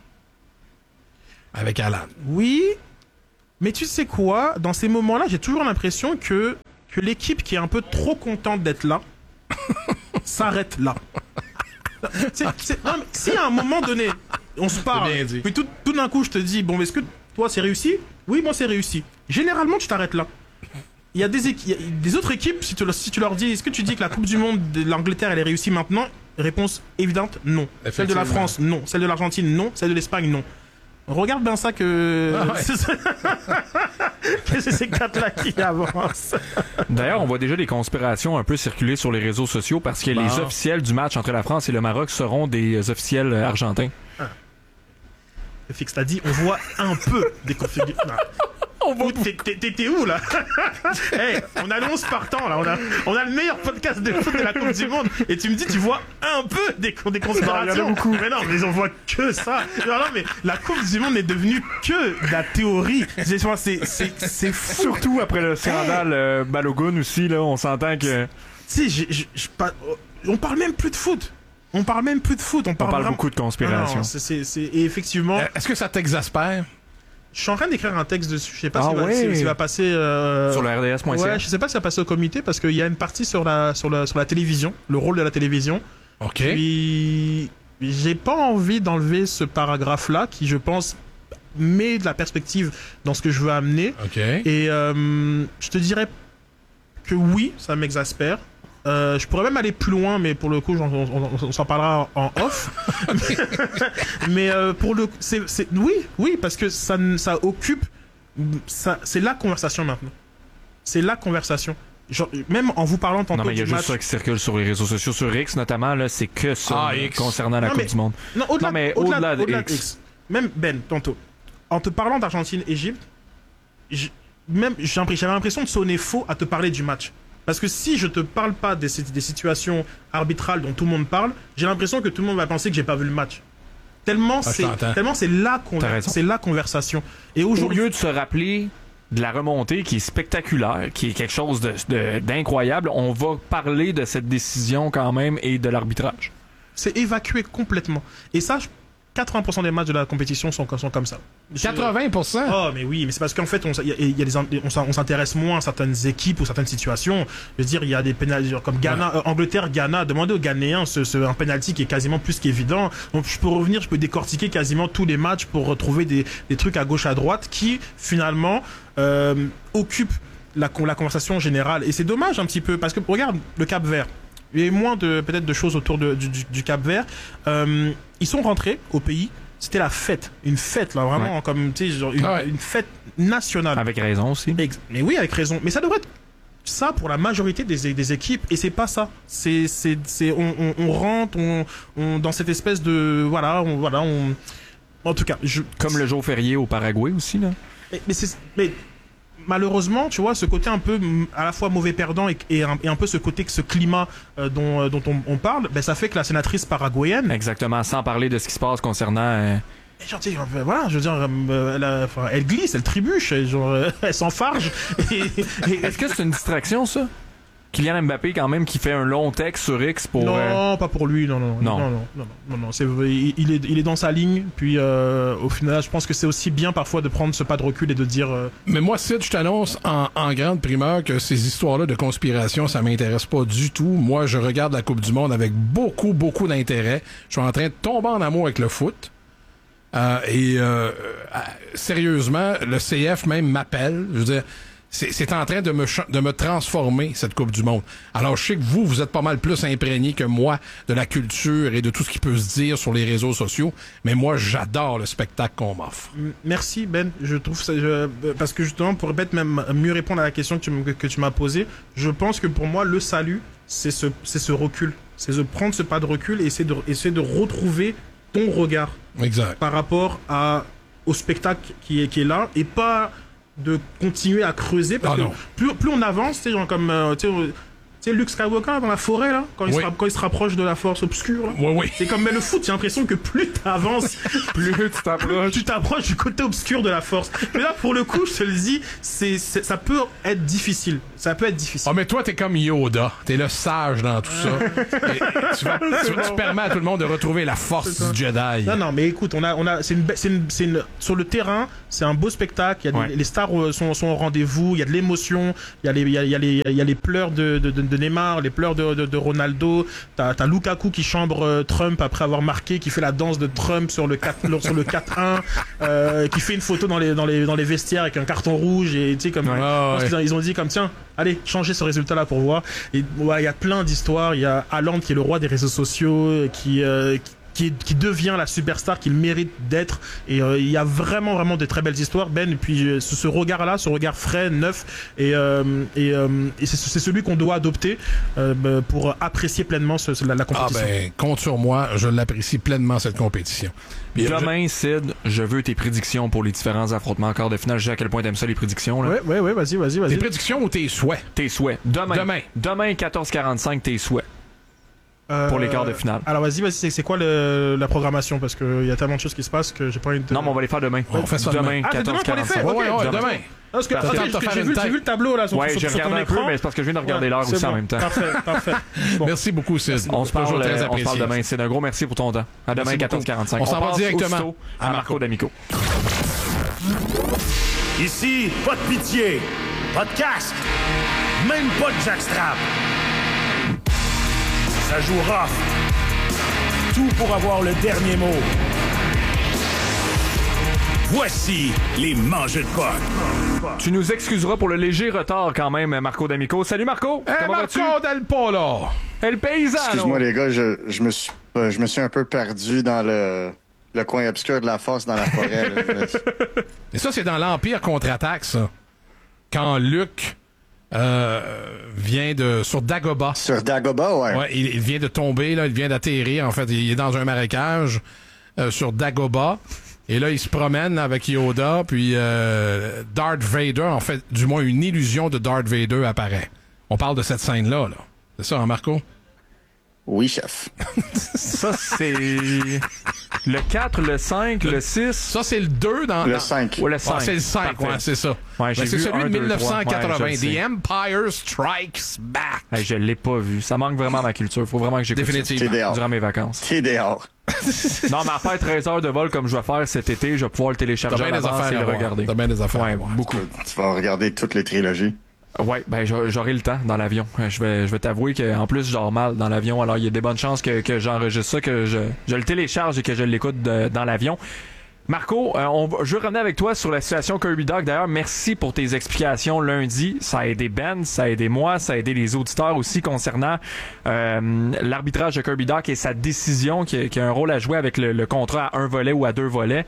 Avec Alan. Oui, mais tu sais quoi, dans ces moments-là, j'ai toujours l'impression que l'équipe qui est un peu trop contente d'être là s'arrête là. Non, mais si à un moment donné, on se parle, bien dit. puis tout d'un coup je te dis, bon, est-ce que toi c'est réussi? Oui, moi c'est réussi. Généralement, tu t'arrêtes là. Il y a des autres équipes, si tu leur dis, est-ce que tu dis que la Coupe du Monde de l'Angleterre elle est réussie maintenant? Réponse évidente, non. Celle de la France, non. Celle de l'Argentine, non. Celle de l'Espagne, non. Regarde bien ça que... Ah ouais. que c'est ces quatre-là qui avancent. D'ailleurs, on voit déjà des conspirations un peu circuler sur les réseaux sociaux parce que les officiels du match entre la France et le Maroc seront des officiels argentins. Fix t'a dit, on voit un peu des configurations. T'es où là? Hey, on a le 11 partants là, on a le meilleur podcast de foot de la Coupe du Monde et tu me dis tu vois un peu des conspirations. Non, il y en a beaucoup. Mais non, mais on voit que ça. Non, mais la Coupe du Monde n'est devenue que de la théorie. C'est fou. Surtout après le scandale Balogun aussi, là, on s'entend que... Si, on parle même plus de foot. On parle parle beaucoup de conspiration. Et effectivement... Est-ce que ça t'exaspère? Je suis en train d'écrire un texte dessus. Je sais pas s'il va passer... Sur le RDS.ca. Ouais, je sais pas si ça va passer au comité parce qu'il y a une partie sur la télévision, le rôle de la télévision. OK. Puis, j'ai pas envie d'enlever ce paragraphe-là qui, je pense, met de la perspective dans ce que je veux amener. OK. Et je te dirais que oui, ça m'exaspère. Je pourrais même aller plus loin, mais pour le coup, on s'en parlera en off. mais pour le, oui, parce que ça occupe, c'est la conversation maintenant. C'est la conversation. Genre, même en vous parlant tantôt non, mais il y a du juste match... ça qui circule sur les réseaux sociaux, sur X notamment, là, c'est que ça concernant la Coupe du Monde. Non, au-delà de X. Même Ben, tantôt, en te parlant d'Argentine-Égypte, j'avais l'impression de sonner faux à te parler du match. Parce que si je te parle pas des situations arbitrales dont tout le monde parle, j'ai l'impression que tout le monde va penser que j'ai pas vu le match. Tellement c'est la conversation. Et au lieu de se rappeler de la remontée qui est spectaculaire, qui est quelque chose d'incroyable, on va parler de cette décision quand même et de l'arbitrage. C'est évacué complètement. Et ça, 80% des matchs de la compétition sont comme ça. 80%? Oh, mais oui, mais c'est parce qu'en fait, on s'intéresse moins à certaines équipes ou certaines situations. Je veux dire, il y a des pénalties comme Ghana, Angleterre, Ghana. Demandez aux Ghanéens un penalty qui est quasiment plus qu'évident. Donc, je peux décortiquer quasiment tous les matchs pour retrouver des trucs à gauche, à droite qui, finalement, occupent la conversation générale. Et c'est dommage un petit peu parce que, regarde, le Cap-Vert. Il y a eu moins peut-être de choses autour du Cap-Vert. Ils sont rentrés au pays. C'était la fête. Une fête, là, vraiment, comme, tu sais, genre, une fête nationale. Avec raison aussi. Mais oui, avec raison. Mais ça devrait être ça pour la majorité des équipes. Et c'est pas ça. On rentre, dans cette espèce de, en tout cas, comme le jour férié au Paraguay aussi, là. Mais malheureusement, tu vois, ce côté un peu à la fois mauvais perdant et un peu ce climat dont on parle, ben, ça fait que la sénatrice paraguayenne... Exactement, sans parler de ce qui se passe concernant... Voilà, je veux dire, elle glisse, elle trébuche, elle s'enfarge. Est-ce que c'est une distraction, ça? Kylian Mbappé, quand même, qui fait un long texte sur X pour... Non, pas pour lui, non. Il est dans sa ligne, puis au final, je pense que c'est aussi bien parfois de prendre ce pas de recul et de dire... Mais moi, Sid, je t'annonce en grande primeur que ces histoires-là de conspiration, ça m'intéresse pas du tout. Moi, je regarde la Coupe du Monde avec beaucoup, beaucoup d'intérêt. Je suis en train de tomber en amour avec le foot. Sérieusement, le CF même m'appelle. Je veux dire... C'est en train de me transformer, cette Coupe du Monde. Alors, je sais que vous êtes pas mal plus imprégné que moi de la culture et de tout ce qui peut se dire sur les réseaux sociaux, mais moi, j'adore le spectacle qu'on m'offre. Merci, Ben. Je trouve ça... parce que justement, pour peut-être même mieux répondre à la question que tu m'as posée, je pense que pour moi, le salut, c'est ce recul. C'est de prendre ce pas de recul et essayer de retrouver ton regard. Exact. Par rapport au spectacle qui est là, et pas... de continuer à creuser parce que plus on avance, tu sais, genre comme sais, Luke Skywalker dans la forêt, là, quand il, Oui. quand il se rapproche de la force obscure, là. Oui, oui. C'est comme mais le foot, j'ai l'impression que plus t'avances, Plus tu t'approches. tu t'approches du côté obscur de la force. Mais là, pour le coup, je te le dis, ça peut être difficile. Ça peut être difficile. Ah, mais toi, t'es comme Yoda. T'es le sage dans tout ça. Et tu permets à tout le monde de retrouver la force du Jedi. Non, mais écoute, sur le terrain, c'est un beau spectacle. Il y a les stars sont au rendez-vous. Il y a de l'émotion. Il y a les pleurs de Neymar, les pleurs de Ronaldo. T'as Lukaku qui chambre Trump après avoir marqué, qui fait la danse de Trump sur le 4-1, qui fait une photo dans les vestiaires avec un carton rouge et tu sais comme ils ont dit comme tiens, allez changer ce résultat-là pour voir. Et il y a plein d'histoires. Il y a Haaland qui est le roi des réseaux sociaux, qui devient la superstar qu'il mérite d'être, et il y a vraiment de très belles histoires, Ben. Et puis ce regard-là, ce regard frais, neuf, et c'est celui qu'on doit adopter pour apprécier pleinement la compétition. Ah ben, compte sur moi, je l'apprécie pleinement cette compétition. Puis, Demain, Sid, je veux tes prédictions pour les différents affrontements en quart de finale. Je sais à quel point t'aimes ça, les prédictions. Là. Ouais, vas-y. tes prédictions ou tes souhaits? Tes souhaits. Demain, 14h45, tes souhaits. Pour les quarts de finale. Alors vas-y, c'est quoi la programmation, parce qu'il y a tellement de choses qui se passent que j'ai pas envie de... Non, mais on va les faire demain. On fait ça demain. 14h45. Ouais, demain. Parce que j'ai vu le tableau là sur j'ai ton regardé un peu, écran. mais c'est parce que je viens de regarder l'heure aussi en même temps. Parfait. Bon. Merci beaucoup, Sid. On se parle apprécié. demain. C'est un gros merci pour ton temps. À demain, Merci beaucoup. 14h45. On s'en va passe directement aussitôt à Marco D'Amico. Ici, pas de pitié, pas de casque, même pas de jackstrap. Ça joue rough. Tout pour avoir le dernier mot. Voici les mangeux de potes. Tu nous excuseras pour le léger retard quand même, Marco D'Amico. Salut Marco! Comment vas-tu? Marco Del Polo! El Paisano! Excuse-moi les gars, je me suis un peu perdu dans le coin obscur de la force dans la forêt. Là. Et ça, c'est dans l'Empire contre-attaque, ça. Quand Luke vient sur Dagobah. Sur Dagobah, ouais. Ouais, il vient de tomber, là, il vient d'atterrir. En fait, il est dans un marécage sur Dagobah. Et là, il se promène avec Yoda, puis Darth Vader, en fait, du moins une illusion de Darth Vader apparaît. On parle de cette scène-là, là. C'est ça, hein, Marco? Oui, chef. Ça, c'est le 4, le 5, le 6. Ça, c'est le 2 dans... Le 5. Ou le 5. Ah, c'est le 5, ouais, c'est ça. Ouais, j'ai c'est vu celui 1, de 2, 3. 1980. Ouais, je le The sais. Empire Strikes Back. Hey, je l'ai pas vu. Ça manque vraiment à ma culture. Faut vraiment que j'écoute Définitivement. T'es dehors. durant mes vacances. T'es dehors. Non, mais à faire 13 heures de vol comme je vais faire cet été, je vais pouvoir le télécharger T'as bien à des l'avance affaires et à le voir. regarder. T'as bien des affaires à voir. Beaucoup. Tu vas regarder toutes les trilogies. Ouais, ben j'aurai le temps dans l'avion. Je vais t'avouer qu'en plus je dors mal dans l'avion, alors il y a des bonnes chances que j'enregistre ça, que je le télécharge et que je l'écoute dans l'avion. Marco, je veux revenir avec toi sur la situation Kirby Dog. D'ailleurs, merci pour tes explications lundi. Ça a aidé Ben, ça a aidé moi, ça a aidé les auditeurs aussi concernant l'arbitrage de Kirby Dog et sa décision qui a un rôle à jouer avec le contrat à un volet ou à deux volets.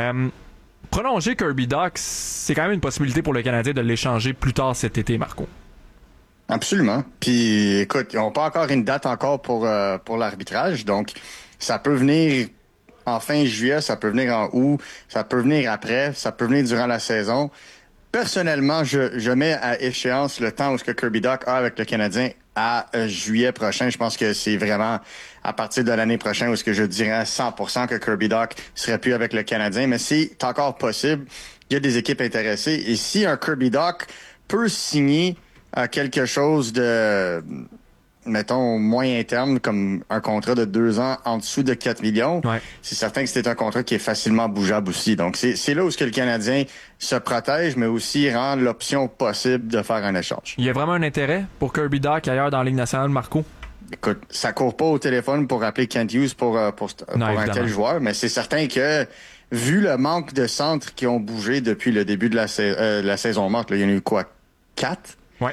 Prolonger Kirby Dog, c'est quand même une possibilité pour le Canadien de l'échanger plus tard cet été, Marco. Absolument. Puis, écoute, ils n'ont pas encore une date encore pour l'arbitrage, donc ça peut venir en fin juillet, ça peut venir en août, ça peut venir après, ça peut venir durant la saison. Personnellement, je mets à échéance le temps où ce que Kirby Dach a avec le Canadien à juillet prochain. Je pense que c'est vraiment à partir de l'année prochaine où ce que je dirais à 100% que Kirby Dach serait plus avec le Canadien. Mais c'est encore possible. Il y a des équipes intéressées. Et si un Kirby Dach peut signer quelque chose de, mettons, moyen terme, comme un contrat de 2 ans en dessous de 4 millions, ouais, c'est certain que c'est un contrat qui est facilement bougeable aussi. Donc, c'est là où ce que le Canadien se protège, mais aussi rend l'option possible de faire un échange. Il y a vraiment un intérêt pour Kirby Dach ailleurs dans la Ligue nationale, Marco? Écoute, ça court pas au téléphone pour appeler Kent Hughes pour un tel joueur, mais c'est certain que, vu le manque de centres qui ont bougé depuis le début de la saison morte, là, il y en a eu quoi? 4? Ouais.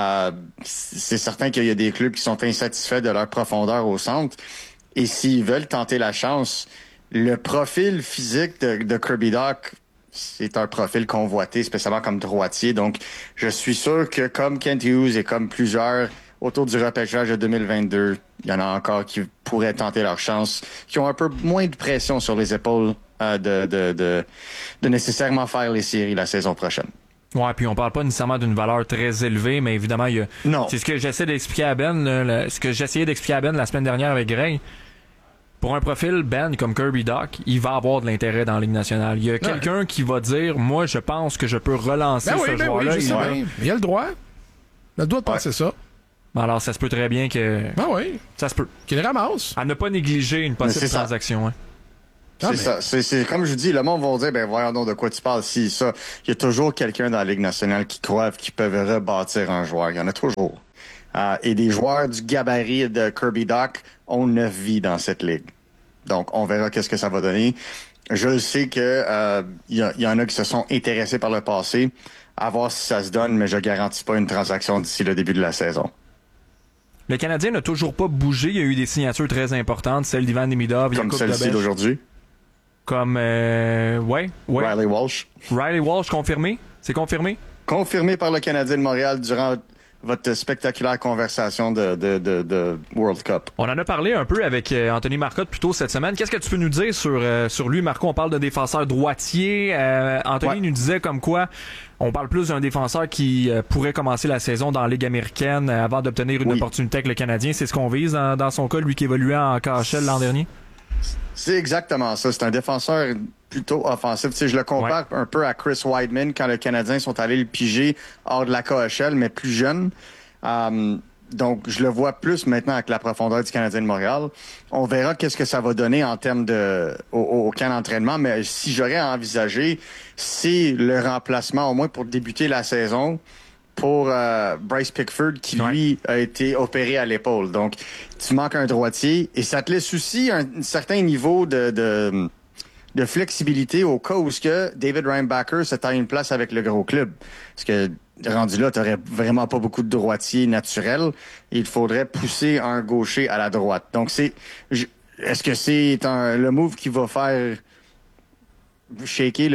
C'est certain qu'il y a des clubs qui sont insatisfaits de leur profondeur au centre. Et s'ils veulent tenter la chance, le profil physique de Kirby Dach, c'est un profil convoité, spécialement comme droitier. Donc, je suis sûr que comme Kent Hughes et comme plusieurs autour du repêchage de 2022, il y en a encore qui pourraient tenter leur chance, qui ont un peu moins de pression sur les épaules de nécessairement faire les séries la saison prochaine. Ouais, puis on parle pas nécessairement d'une valeur très élevée, mais évidemment, il y a. Non. C'est ce que j'essaie d'expliquer à Ben, là, ce que j'essayais d'expliquer à Ben la semaine dernière avec Greg. Pour un profil Ben comme Kirby Dach, il va avoir de l'intérêt dans la Ligue nationale. Il y a quelqu'un qui va dire, moi, je pense que je peux relancer ce joueur-là. Oui, je sais bien. Il a le droit. Il a le droit de penser ça. Alors, ça se peut très bien que. Ben oui. Ça se peut. Qu'il ramasse. À ne pas négliger une possible transaction. Hein. C'est ça. C'est comme je vous dis, le monde va dire, ben voyons donc de quoi tu parles. Si ça, il y a toujours quelqu'un dans la Ligue nationale qui croit qu'ils peuvent rebâtir un joueur. Il y en a toujours. Et des joueurs du gabarit de Kirby Dach ont 9 vies dans cette ligue. Donc, on verra qu'est-ce que ça va donner. Je sais que il y en a qui se sont intéressés par le passé. À voir si ça se donne, mais je garantis pas une transaction d'ici le début de la saison. Le Canadien n'a toujours pas bougé. Il y a eu des signatures très importantes, celle d'Ivan Demidov, comme celle-ci d'aujourd'hui. Comme, ouais. Riley Walsh. Riley Walsh, confirmé? C'est confirmé? Confirmé par le Canadien de Montréal durant votre spectaculaire conversation de World Cup. On en a parlé un peu avec Anthony Marcotte plus tôt cette semaine. Qu'est-ce que tu peux nous dire sur lui, Marco? On parle d'un défenseur droitier. Anthony nous disait comme quoi on parle plus d'un défenseur qui pourrait commencer la saison dans la Ligue américaine avant d'obtenir une opportunité avec le Canadien. C'est ce qu'on vise dans son cas, lui qui évoluait en KHL l'an dernier? C'est exactement ça. C'est un défenseur plutôt offensif. Tu sais, je le compare un peu à Chris Weidman quand les Canadiens sont allés le piger hors de la KHL, mais plus jeune. Donc, je le vois plus maintenant avec la profondeur du Canadien de Montréal. On verra qu'est-ce que ça va donner en termes au camp d'entraînement, mais si j'aurais à envisager, c'est le remplacement, au moins pour débuter la saison, pour Bryce Pickford, qui, lui, a été opéré à l'épaule. Donc, tu manques un droitier et ça te laisse aussi un certain niveau de flexibilité au cas où David Reinbacher se taille une place avec le gros club. Parce que, rendu là, t'aurais vraiment pas beaucoup de droitiers naturels. Il faudrait pousser un gaucher à la droite. Donc, est-ce que c'est le move qui va faire shaker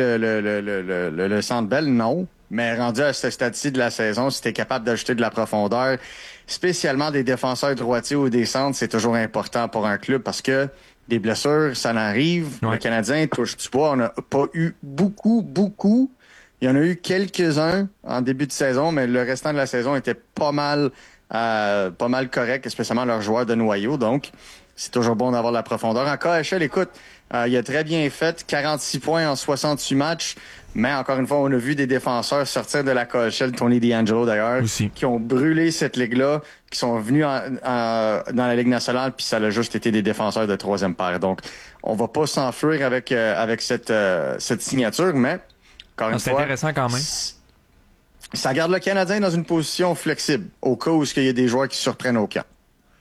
le Centre Bell? Non. Mais rendu à ce stade-ci de la saison, si tu es capable d'ajouter de la profondeur, spécialement des défenseurs droitiers ou des centres, c'est toujours important pour un club parce que des blessures, ça en arrive. Le Canadien touche du bois. On n'a pas eu beaucoup. Il y en a eu quelques-uns en début de saison, mais le restant de la saison était pas mal correct, spécialement leurs joueurs de noyau. Donc, c'est toujours bon d'avoir de la profondeur. En KHL, écoute, il a très bien fait. 46 points en 68 matchs. Mais encore une fois, on a vu des défenseurs sortir de la KHL, Tony DeAngelo d'ailleurs, qui ont brûlé cette ligue-là, qui sont venus dans la Ligue nationale, puis ça a juste été des défenseurs de troisième paire. Donc, on va pas s'enfuir avec cette signature, mais encore une fois, c'est intéressant quand même. Ça garde le Canadien dans une position flexible, au cas où il y a des joueurs qui surprennent au camp.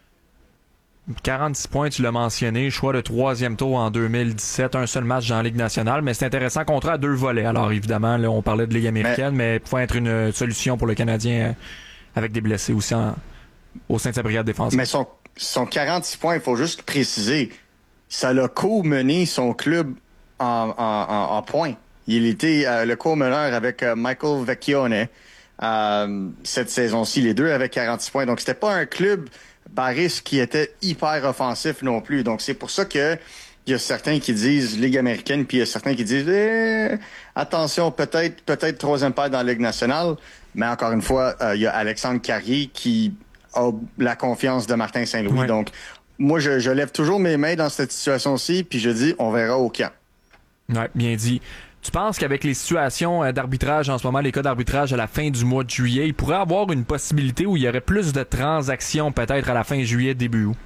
46 points, tu l'as mentionné, choix de 3e tour en 2017, un seul match dans la Ligue nationale, mais c'est intéressant, contrat à 2 volets. Alors évidemment, là, on parlait de Ligue américaine, mais pouvait être une solution pour le Canadien avec des blessés aussi au sein de sa brigade défensive. Mais son 46 points, il faut juste préciser, ça l'a co-mené son club en points. Il était le co-meneur avec Michael Vecchione cette saison-ci. Les deux avaient 46 points. Donc, c'était pas un club Barris qui était hyper offensif non plus. Donc, c'est pour ça que il y a certains qui disent Ligue américaine, puis il y a certains qui disent attention, peut-être troisième paire dans la Ligue nationale. Mais encore une fois, il y a Alexandre Carrier qui a la confiance de Martin Saint-Louis. Donc, moi, je lève toujours mes mains dans cette situation-ci, puis je dis on verra au camp. Ouais, bien dit. Tu penses qu'avec les situations d'arbitrage en ce moment, les cas d'arbitrage à la fin du mois de juillet, il pourrait y avoir une possibilité où il y aurait plus de transactions peut-être à la fin juillet, début août?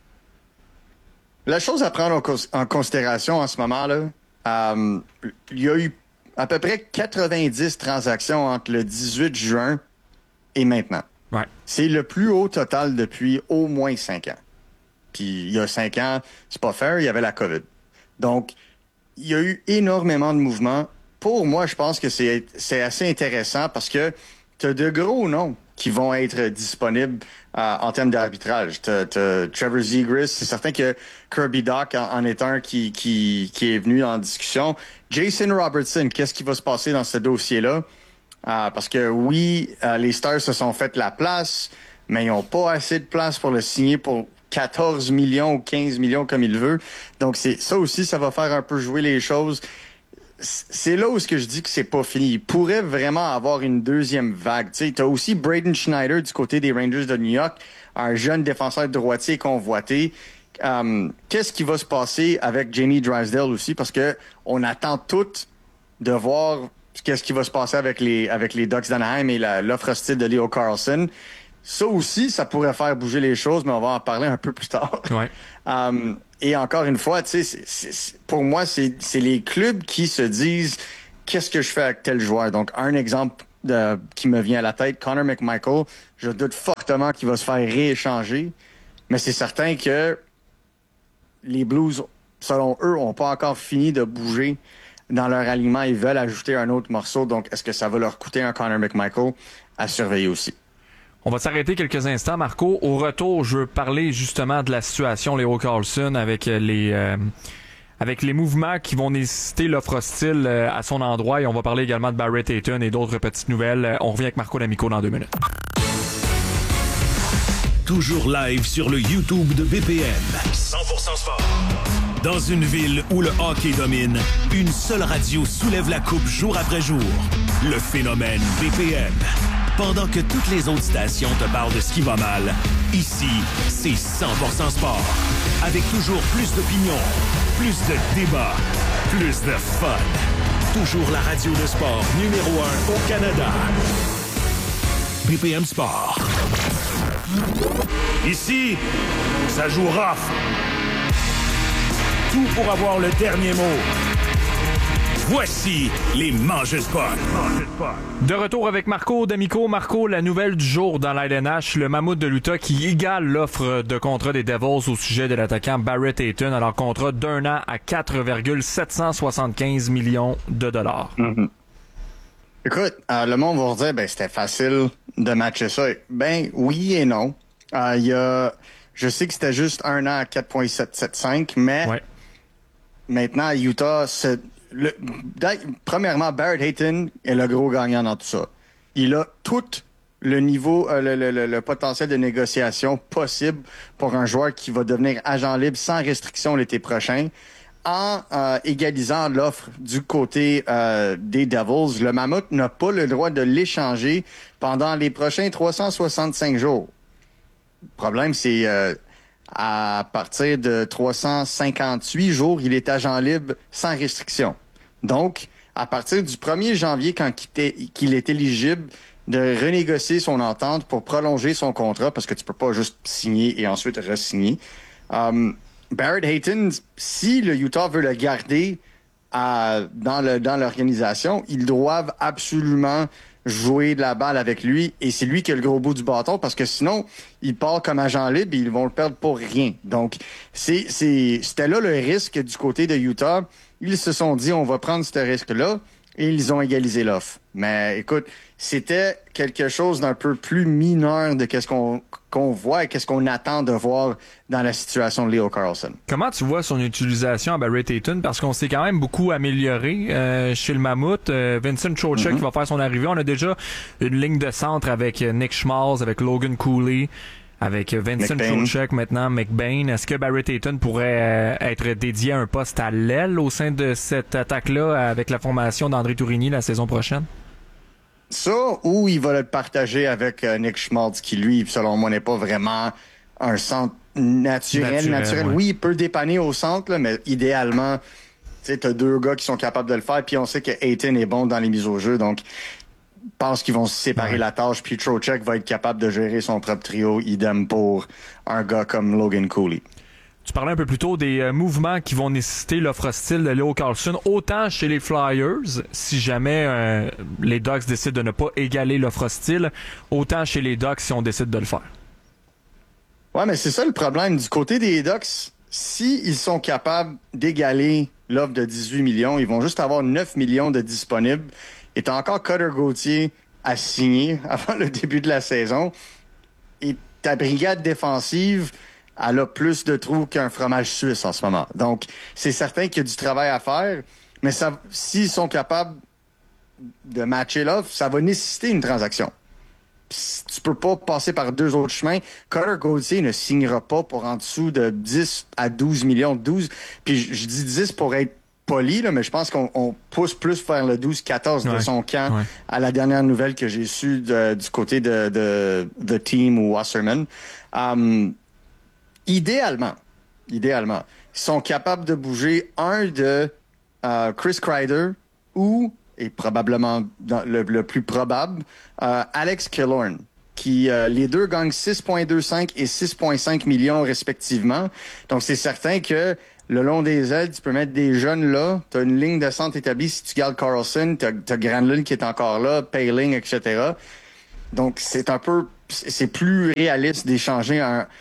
La chose à prendre en considération en ce moment-là, il y a eu à peu près 90 transactions entre le 18 juin et maintenant. Ouais. C'est le plus haut total depuis au moins 5 ans. Puis il y a 5 ans, c'est pas fair, il y avait la COVID. Donc, il y a eu énormément de mouvements. Pour moi, je pense que c'est assez intéressant parce que tu as de gros noms qui vont être disponibles en termes d'arbitrage. T'as Trevor Zegras, c'est certain que Kirby Dach en est un qui est venu en discussion. Jason Robertson, qu'est-ce qui va se passer dans ce dossier-là? Parce que oui, les Stars se sont fait la place, mais ils n'ont pas assez de place pour le signer pour 14 millions ou 15 millions comme il veut. Donc, ça aussi, ça va faire un peu jouer les choses. c'est là où ce que je dis que c'est pas fini. Il pourrait vraiment avoir une deuxième vague. Tu sais, t'as aussi Braden Schneider du côté des Rangers de New York, un jeune défenseur droitier convoité. Qu'est-ce qui va se passer avec Jamie Drysdale aussi? Parce que on attend toutes de voir qu'est-ce qui va se passer avec les Ducks d'Anaheim et l'offre hostile de Leo Carlsson. Ça aussi, ça pourrait faire bouger les choses, mais on va en parler un peu plus tard. Ouais. Et encore une fois, tu sais, pour moi, c'est les clubs qui se disent qu'est-ce que je fais avec tel joueur. Donc, un exemple qui me vient à la tête, Connor McMichael, je doute fortement qu'il va se faire rééchanger, mais c'est certain que les Blues, selon eux, n'ont pas encore fini de bouger dans leur alignement. Ils veulent ajouter un autre morceau. Donc, est-ce que ça va leur coûter un Connor McMichael à surveiller aussi? On va s'arrêter quelques instants, Marco. Au retour, je veux parler justement de la situation Leo Carlsson avec les mouvements qui vont nécessiter l'offre hostile à son endroit. Et on va parler également de Barrett Hayton et d'autres petites nouvelles. On revient avec Marco D'Amico dans 2 minutes. Toujours live sur le YouTube de BPM. 100% sport. Dans une ville où le hockey domine, une seule radio soulève la coupe jour après jour. Le phénomène BPM. Pendant que toutes les autres stations te parlent de ce qui va mal, ici, c'est 100% sport. Avec toujours plus d'opinions, plus de débats, plus de fun. Toujours la radio de sport numéro 1 au Canada. BPM Sport. Ici, ça joue rough. Tout pour avoir le dernier mot. Voici les Mangeurs de Puck. De retour avec Marco D'Amico. Marco, la nouvelle du jour dans l'LNH, le Mammouth de l'Utah qui égale l'offre de contrat des Devils au sujet de l'attaquant Barrett Hayton. Alors, contrat d'1 an à 4,775 millions de dollars. Mm-hmm. Écoute, le monde va dire, c'était facile de matcher ça. Ben, oui et non. Je sais que c'était juste 1 an à 4,775, mais maintenant, à Utah, premièrement, Barrett Hayton est le gros gagnant dans tout ça. Il a tout le niveau, le potentiel de négociation possible pour un joueur qui va devenir agent libre sans restriction l'été prochain. En égalisant l'offre du côté des Devils, le Mammouth n'a pas le droit de l'échanger pendant les prochains 365 jours. Le problème, c'est à partir de 358 jours, il est agent libre sans restriction. Donc, à partir du 1er janvier, quand qu'il est éligible de renégocier son entente pour prolonger son contrat, parce que tu peux pas juste signer et ensuite re-signer, Barrett Hayton, si le Utah veut le garder dans l'organisation, ils doivent absolument jouer de la balle avec lui, et c'est lui qui a le gros bout du bâton, parce que sinon, il part comme agent libre et ils vont le perdre pour rien. Donc, c'était là le risque du côté de Utah. Ils se sont dit, on va prendre ce risque-là, et ils ont égalisé l'offre. Mais écoute, c'était quelque chose d'un peu plus mineur de qu'est-ce qu'on voit et qu'est-ce qu'on attend de voir dans la situation de Leo Carlsson. Comment tu vois son utilisation à Barrett Hayton? Parce qu'on s'est quand même beaucoup amélioré chez le Mammouth. Vincent Trocheck va faire son arrivée. On a déjà une ligne de centre avec Nick Schmalz, avec Logan Cooley, avec Vincent Trocheck, maintenant McBain. Est-ce que Barrett Hayton pourrait être dédié à un poste à l'aile au sein de cette attaque-là avec la formation d'André Tourigny la saison prochaine? Ça, ou il va le partager avec Nick Schmaltz, qui, lui, selon moi, n'est pas vraiment un centre naturel. Ouais. Oui, il peut dépanner au centre, là, mais idéalement, tu sais, t'as 2 gars qui sont capables de le faire, puis on sait que Hayton est bon dans les mises au jeu, donc je pense qu'ils vont se séparer la tâche, puis Trocheck va être capable de gérer son propre trio, idem pour un gars comme Logan Cooley. Tu parlais un peu plus tôt des mouvements qui vont nécessiter l'offre hostile de Leo Carlsson, autant chez les Flyers, si jamais les Ducks décident de ne pas égaler l'offre hostile, autant chez les Ducks si on décide de le faire. Ouais, mais c'est ça le problème. Du côté des Ducks, s'ils sont capables d'égaler l'offre de 18 millions, ils vont juste avoir 9 millions de disponibles. Et t'as encore Cutter Gauthier à signer avant le début de la saison. Et ta brigade défensive, elle a plus de trous qu'un fromage suisse en ce moment. Donc, c'est certain qu'il y a du travail à faire, mais s'ils sont capables de matcher l'offre, ça va nécessiter une transaction. Tu peux pas passer par 2 autres chemins. Cutter Gauthier ne signera pas pour en dessous de 10 à 12 millions. 12, puis je dis 10 pour poli, là, mais je pense qu'on pousse plus vers le 12-14 de son camp à la dernière nouvelle que j'ai su du côté de The Team ou Wasserman. Idéalement, ils sont capables de bouger un de Chris Kreider ou, et probablement le plus probable, Alex Killorn, qui les deux gagnent 6,25 et 6,5 millions respectivement. Donc c'est certain que le long des ailes, tu peux mettre des jeunes là, tu as une ligne de centre établie si tu gardes Carlson, tu as Granlund qui est encore là, Paling, etc. Donc c'est plus réaliste d'échanger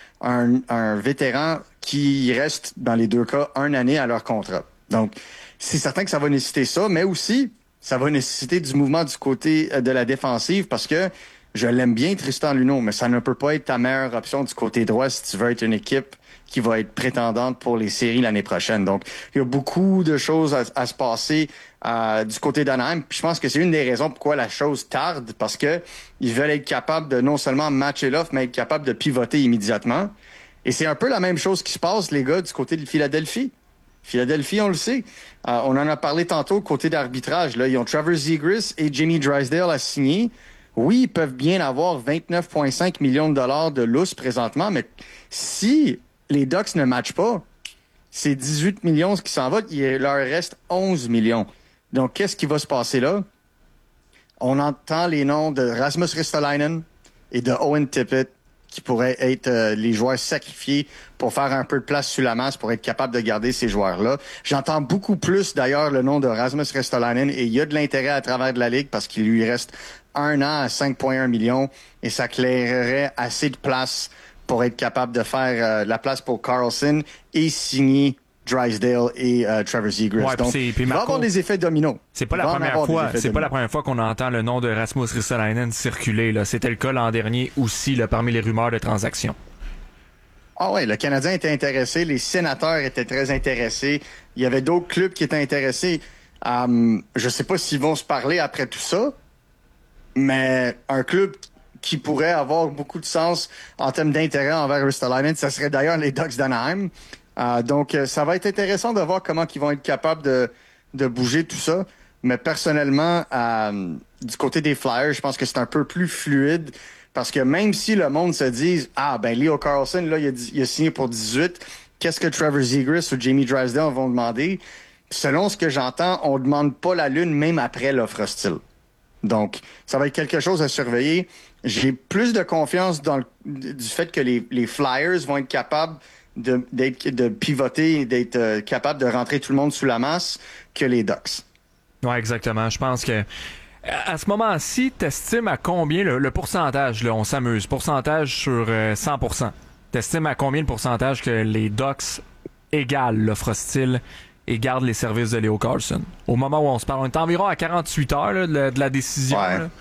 un vétéran qui reste, dans les deux cas, 1 année à leur contrat. Donc, c'est certain que ça va nécessiter ça, mais aussi, ça va nécessiter du mouvement du côté de la défensive parce que je l'aime bien, Tristan Luneau, mais ça ne peut pas être ta meilleure option du côté droit si tu veux être une équipe qui va être prétendante pour les séries l'année prochaine. Donc, il y a beaucoup de choses à se passer du côté d'Anaheim. Puis je pense que c'est une des raisons pourquoi la chose tarde, parce que ils veulent être capables de non seulement matcher l'offre, mais être capables de pivoter immédiatement. Et c'est un peu la même chose qui se passe, les gars, du côté de Philadelphie. Philadelphie, on le sait. On en a parlé tantôt côté d'arbitrage. Là, ils ont Trevor Zegras et Jamie Drysdale à signer. Oui, ils peuvent bien avoir 29,5 millions de dollars de lousse présentement, mais si les Ducks ne matchent pas, c'est 18 millions qui s'en va, il leur reste 11 millions. Donc, qu'est-ce qui va se passer là? On entend les noms de Rasmus Ristolainen et de Owen Tippett qui pourraient être les joueurs sacrifiés pour faire un peu de place sur la masse pour être capable de garder ces joueurs-là. J'entends beaucoup plus, d'ailleurs, le nom de Rasmus Ristolainen et il y a de l'intérêt à travers de la Ligue parce qu'il lui reste 1 an à 5,1 millions et ça clairerait assez de place pour être capable de faire la place pour Carlson et signer Drysdale et Trevor Zegras. Ouais, donc, il va avoir des effets dominos. C'est pas la première fois qu'on entend le nom de Rasmus Ristolainen circuler, là. C'était le cas l'an dernier aussi, là, parmi les rumeurs de transactions. Ah ouais, le Canadien était intéressé, les Sénateurs étaient très intéressés, il y avait d'autres clubs qui étaient intéressés. Je sais pas s'ils vont se parler après tout ça, mais un club qui pourrait avoir beaucoup de sens en termes d'intérêt envers Ristolainen, ça serait d'ailleurs les Ducks d'Anaheim. Donc, ça va être intéressant de voir comment ils vont être capables de bouger tout ça. Mais personnellement, du côté des Flyers, je pense que c'est un peu plus fluide parce que même si le monde se dise « Ah, ben Leo Carlson, là, il a signé pour 18, qu'est-ce que Trevor Zegras ou Jamie Drysdale vont demander? » Selon ce que j'entends, on demande pas la lune même après l'offre hostile. Donc, ça va être quelque chose à surveiller. J'ai plus de confiance du fait que les Flyers vont être capables de pivoter et d'être capables de rentrer tout le monde sous la masse que les Ducks. Ouais, exactement. Je pense que à ce moment-ci, t'estimes à combien le pourcentage, là, on s'amuse, pourcentage sur 100%. T'estimes à combien le pourcentage que les Ducks égalent l'offre hostile et gardent les services de Leo Carlson? Au moment où on se parle, on est environ à 48 heures là, de la décision. Ouais. Là.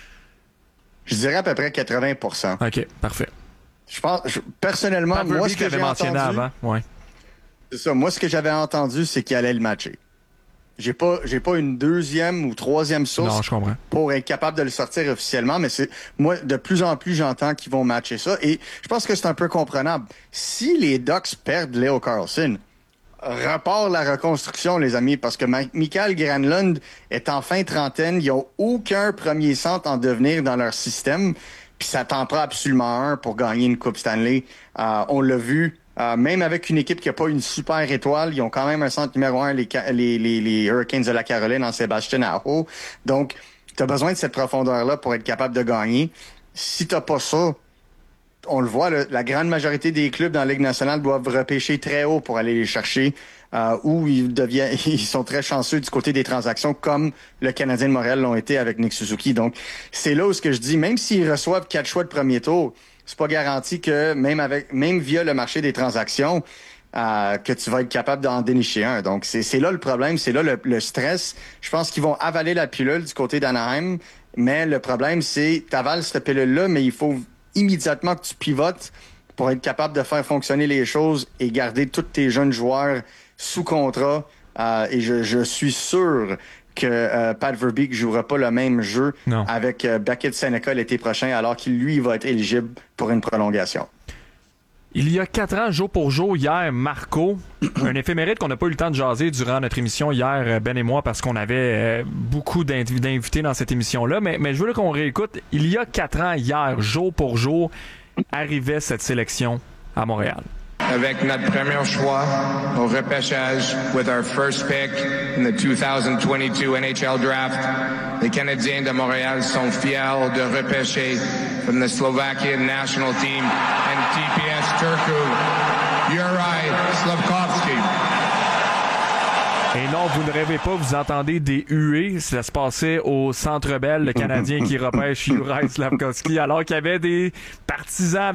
Je dirais à peu près 80%. OK, parfait. Je pense, personnellement, moi, ce que j'ai entendu... avant. Ouais. C'est ça. Moi, ce que j'avais entendu, c'est qu'il allait le matcher. J'ai pas une deuxième ou troisième source non, je comprends. Pour être capable de le sortir officiellement, mais moi, de plus en plus, j'entends qu'ils vont matcher ça. Et je pense que c'est un peu comprenable. Si les Ducks perdent Leo Carlson, repart la reconstruction, les amis, parce que Mikael Granlund est en fin trentaine. Il n'y a aucun premier centre en devenir dans leur système. Puis ça t'en prend absolument un pour gagner une Coupe Stanley. On l'a vu, même avec une équipe qui n'a pas une super étoile, ils ont quand même un centre numéro 1, les Hurricanes de la Caroline en Sébastien Aho. Donc, tu as besoin de cette profondeur-là pour être capable de gagner. Si t'as pas ça, on le voit, la grande majorité des clubs dans la Ligue nationale doivent repêcher très haut pour aller les chercher, où ils sont très chanceux du côté des transactions, comme le Canadien de Montréal l'ont été avec Nick Suzuki. Donc, c'est là où ce que je dis, même s'ils reçoivent 4 choix de premier tour, c'est pas garanti que même via le marché des transactions, que tu vas être capable d'en dénicher un. Donc, c'est là le problème, c'est là le stress. Je pense qu'ils vont avaler la pilule du côté d'Anaheim, mais le problème, c'est t'avales cette pilule-là, mais il faut immédiatement que tu pivotes pour être capable de faire fonctionner les choses et garder tous tes jeunes joueurs sous contrat. Et je suis sûr que Pat Verbeek ne jouera pas le même jeu avec Beckett Seneca l'été prochain, alors qu'il, lui, va être éligible pour une prolongation. Il y a 4 ans, jour pour jour, hier, Marco, un éphéméride qu'on n'a pas eu le temps de jaser durant notre émission hier, Ben et moi, parce qu'on avait beaucoup d'invités dans cette émission-là, mais je veux qu'on réécoute. Il y a 4 ans, hier, jour pour jour, arrivait cette sélection à Montréal. Avec notre premier choix au repêchage, with our first pick in the 2022 NHL Draft, les Canadiens de Montréal sont fiers de repêcher from the Slovakian national team and TPS Turku, Juraj Slafkovský. Et non, vous ne rêvez pas, vous entendez des huées. Ça se passait au Centre Bell, le Canadien qui repêche Juraj Slafkovský, alors qu'il y avait des partisans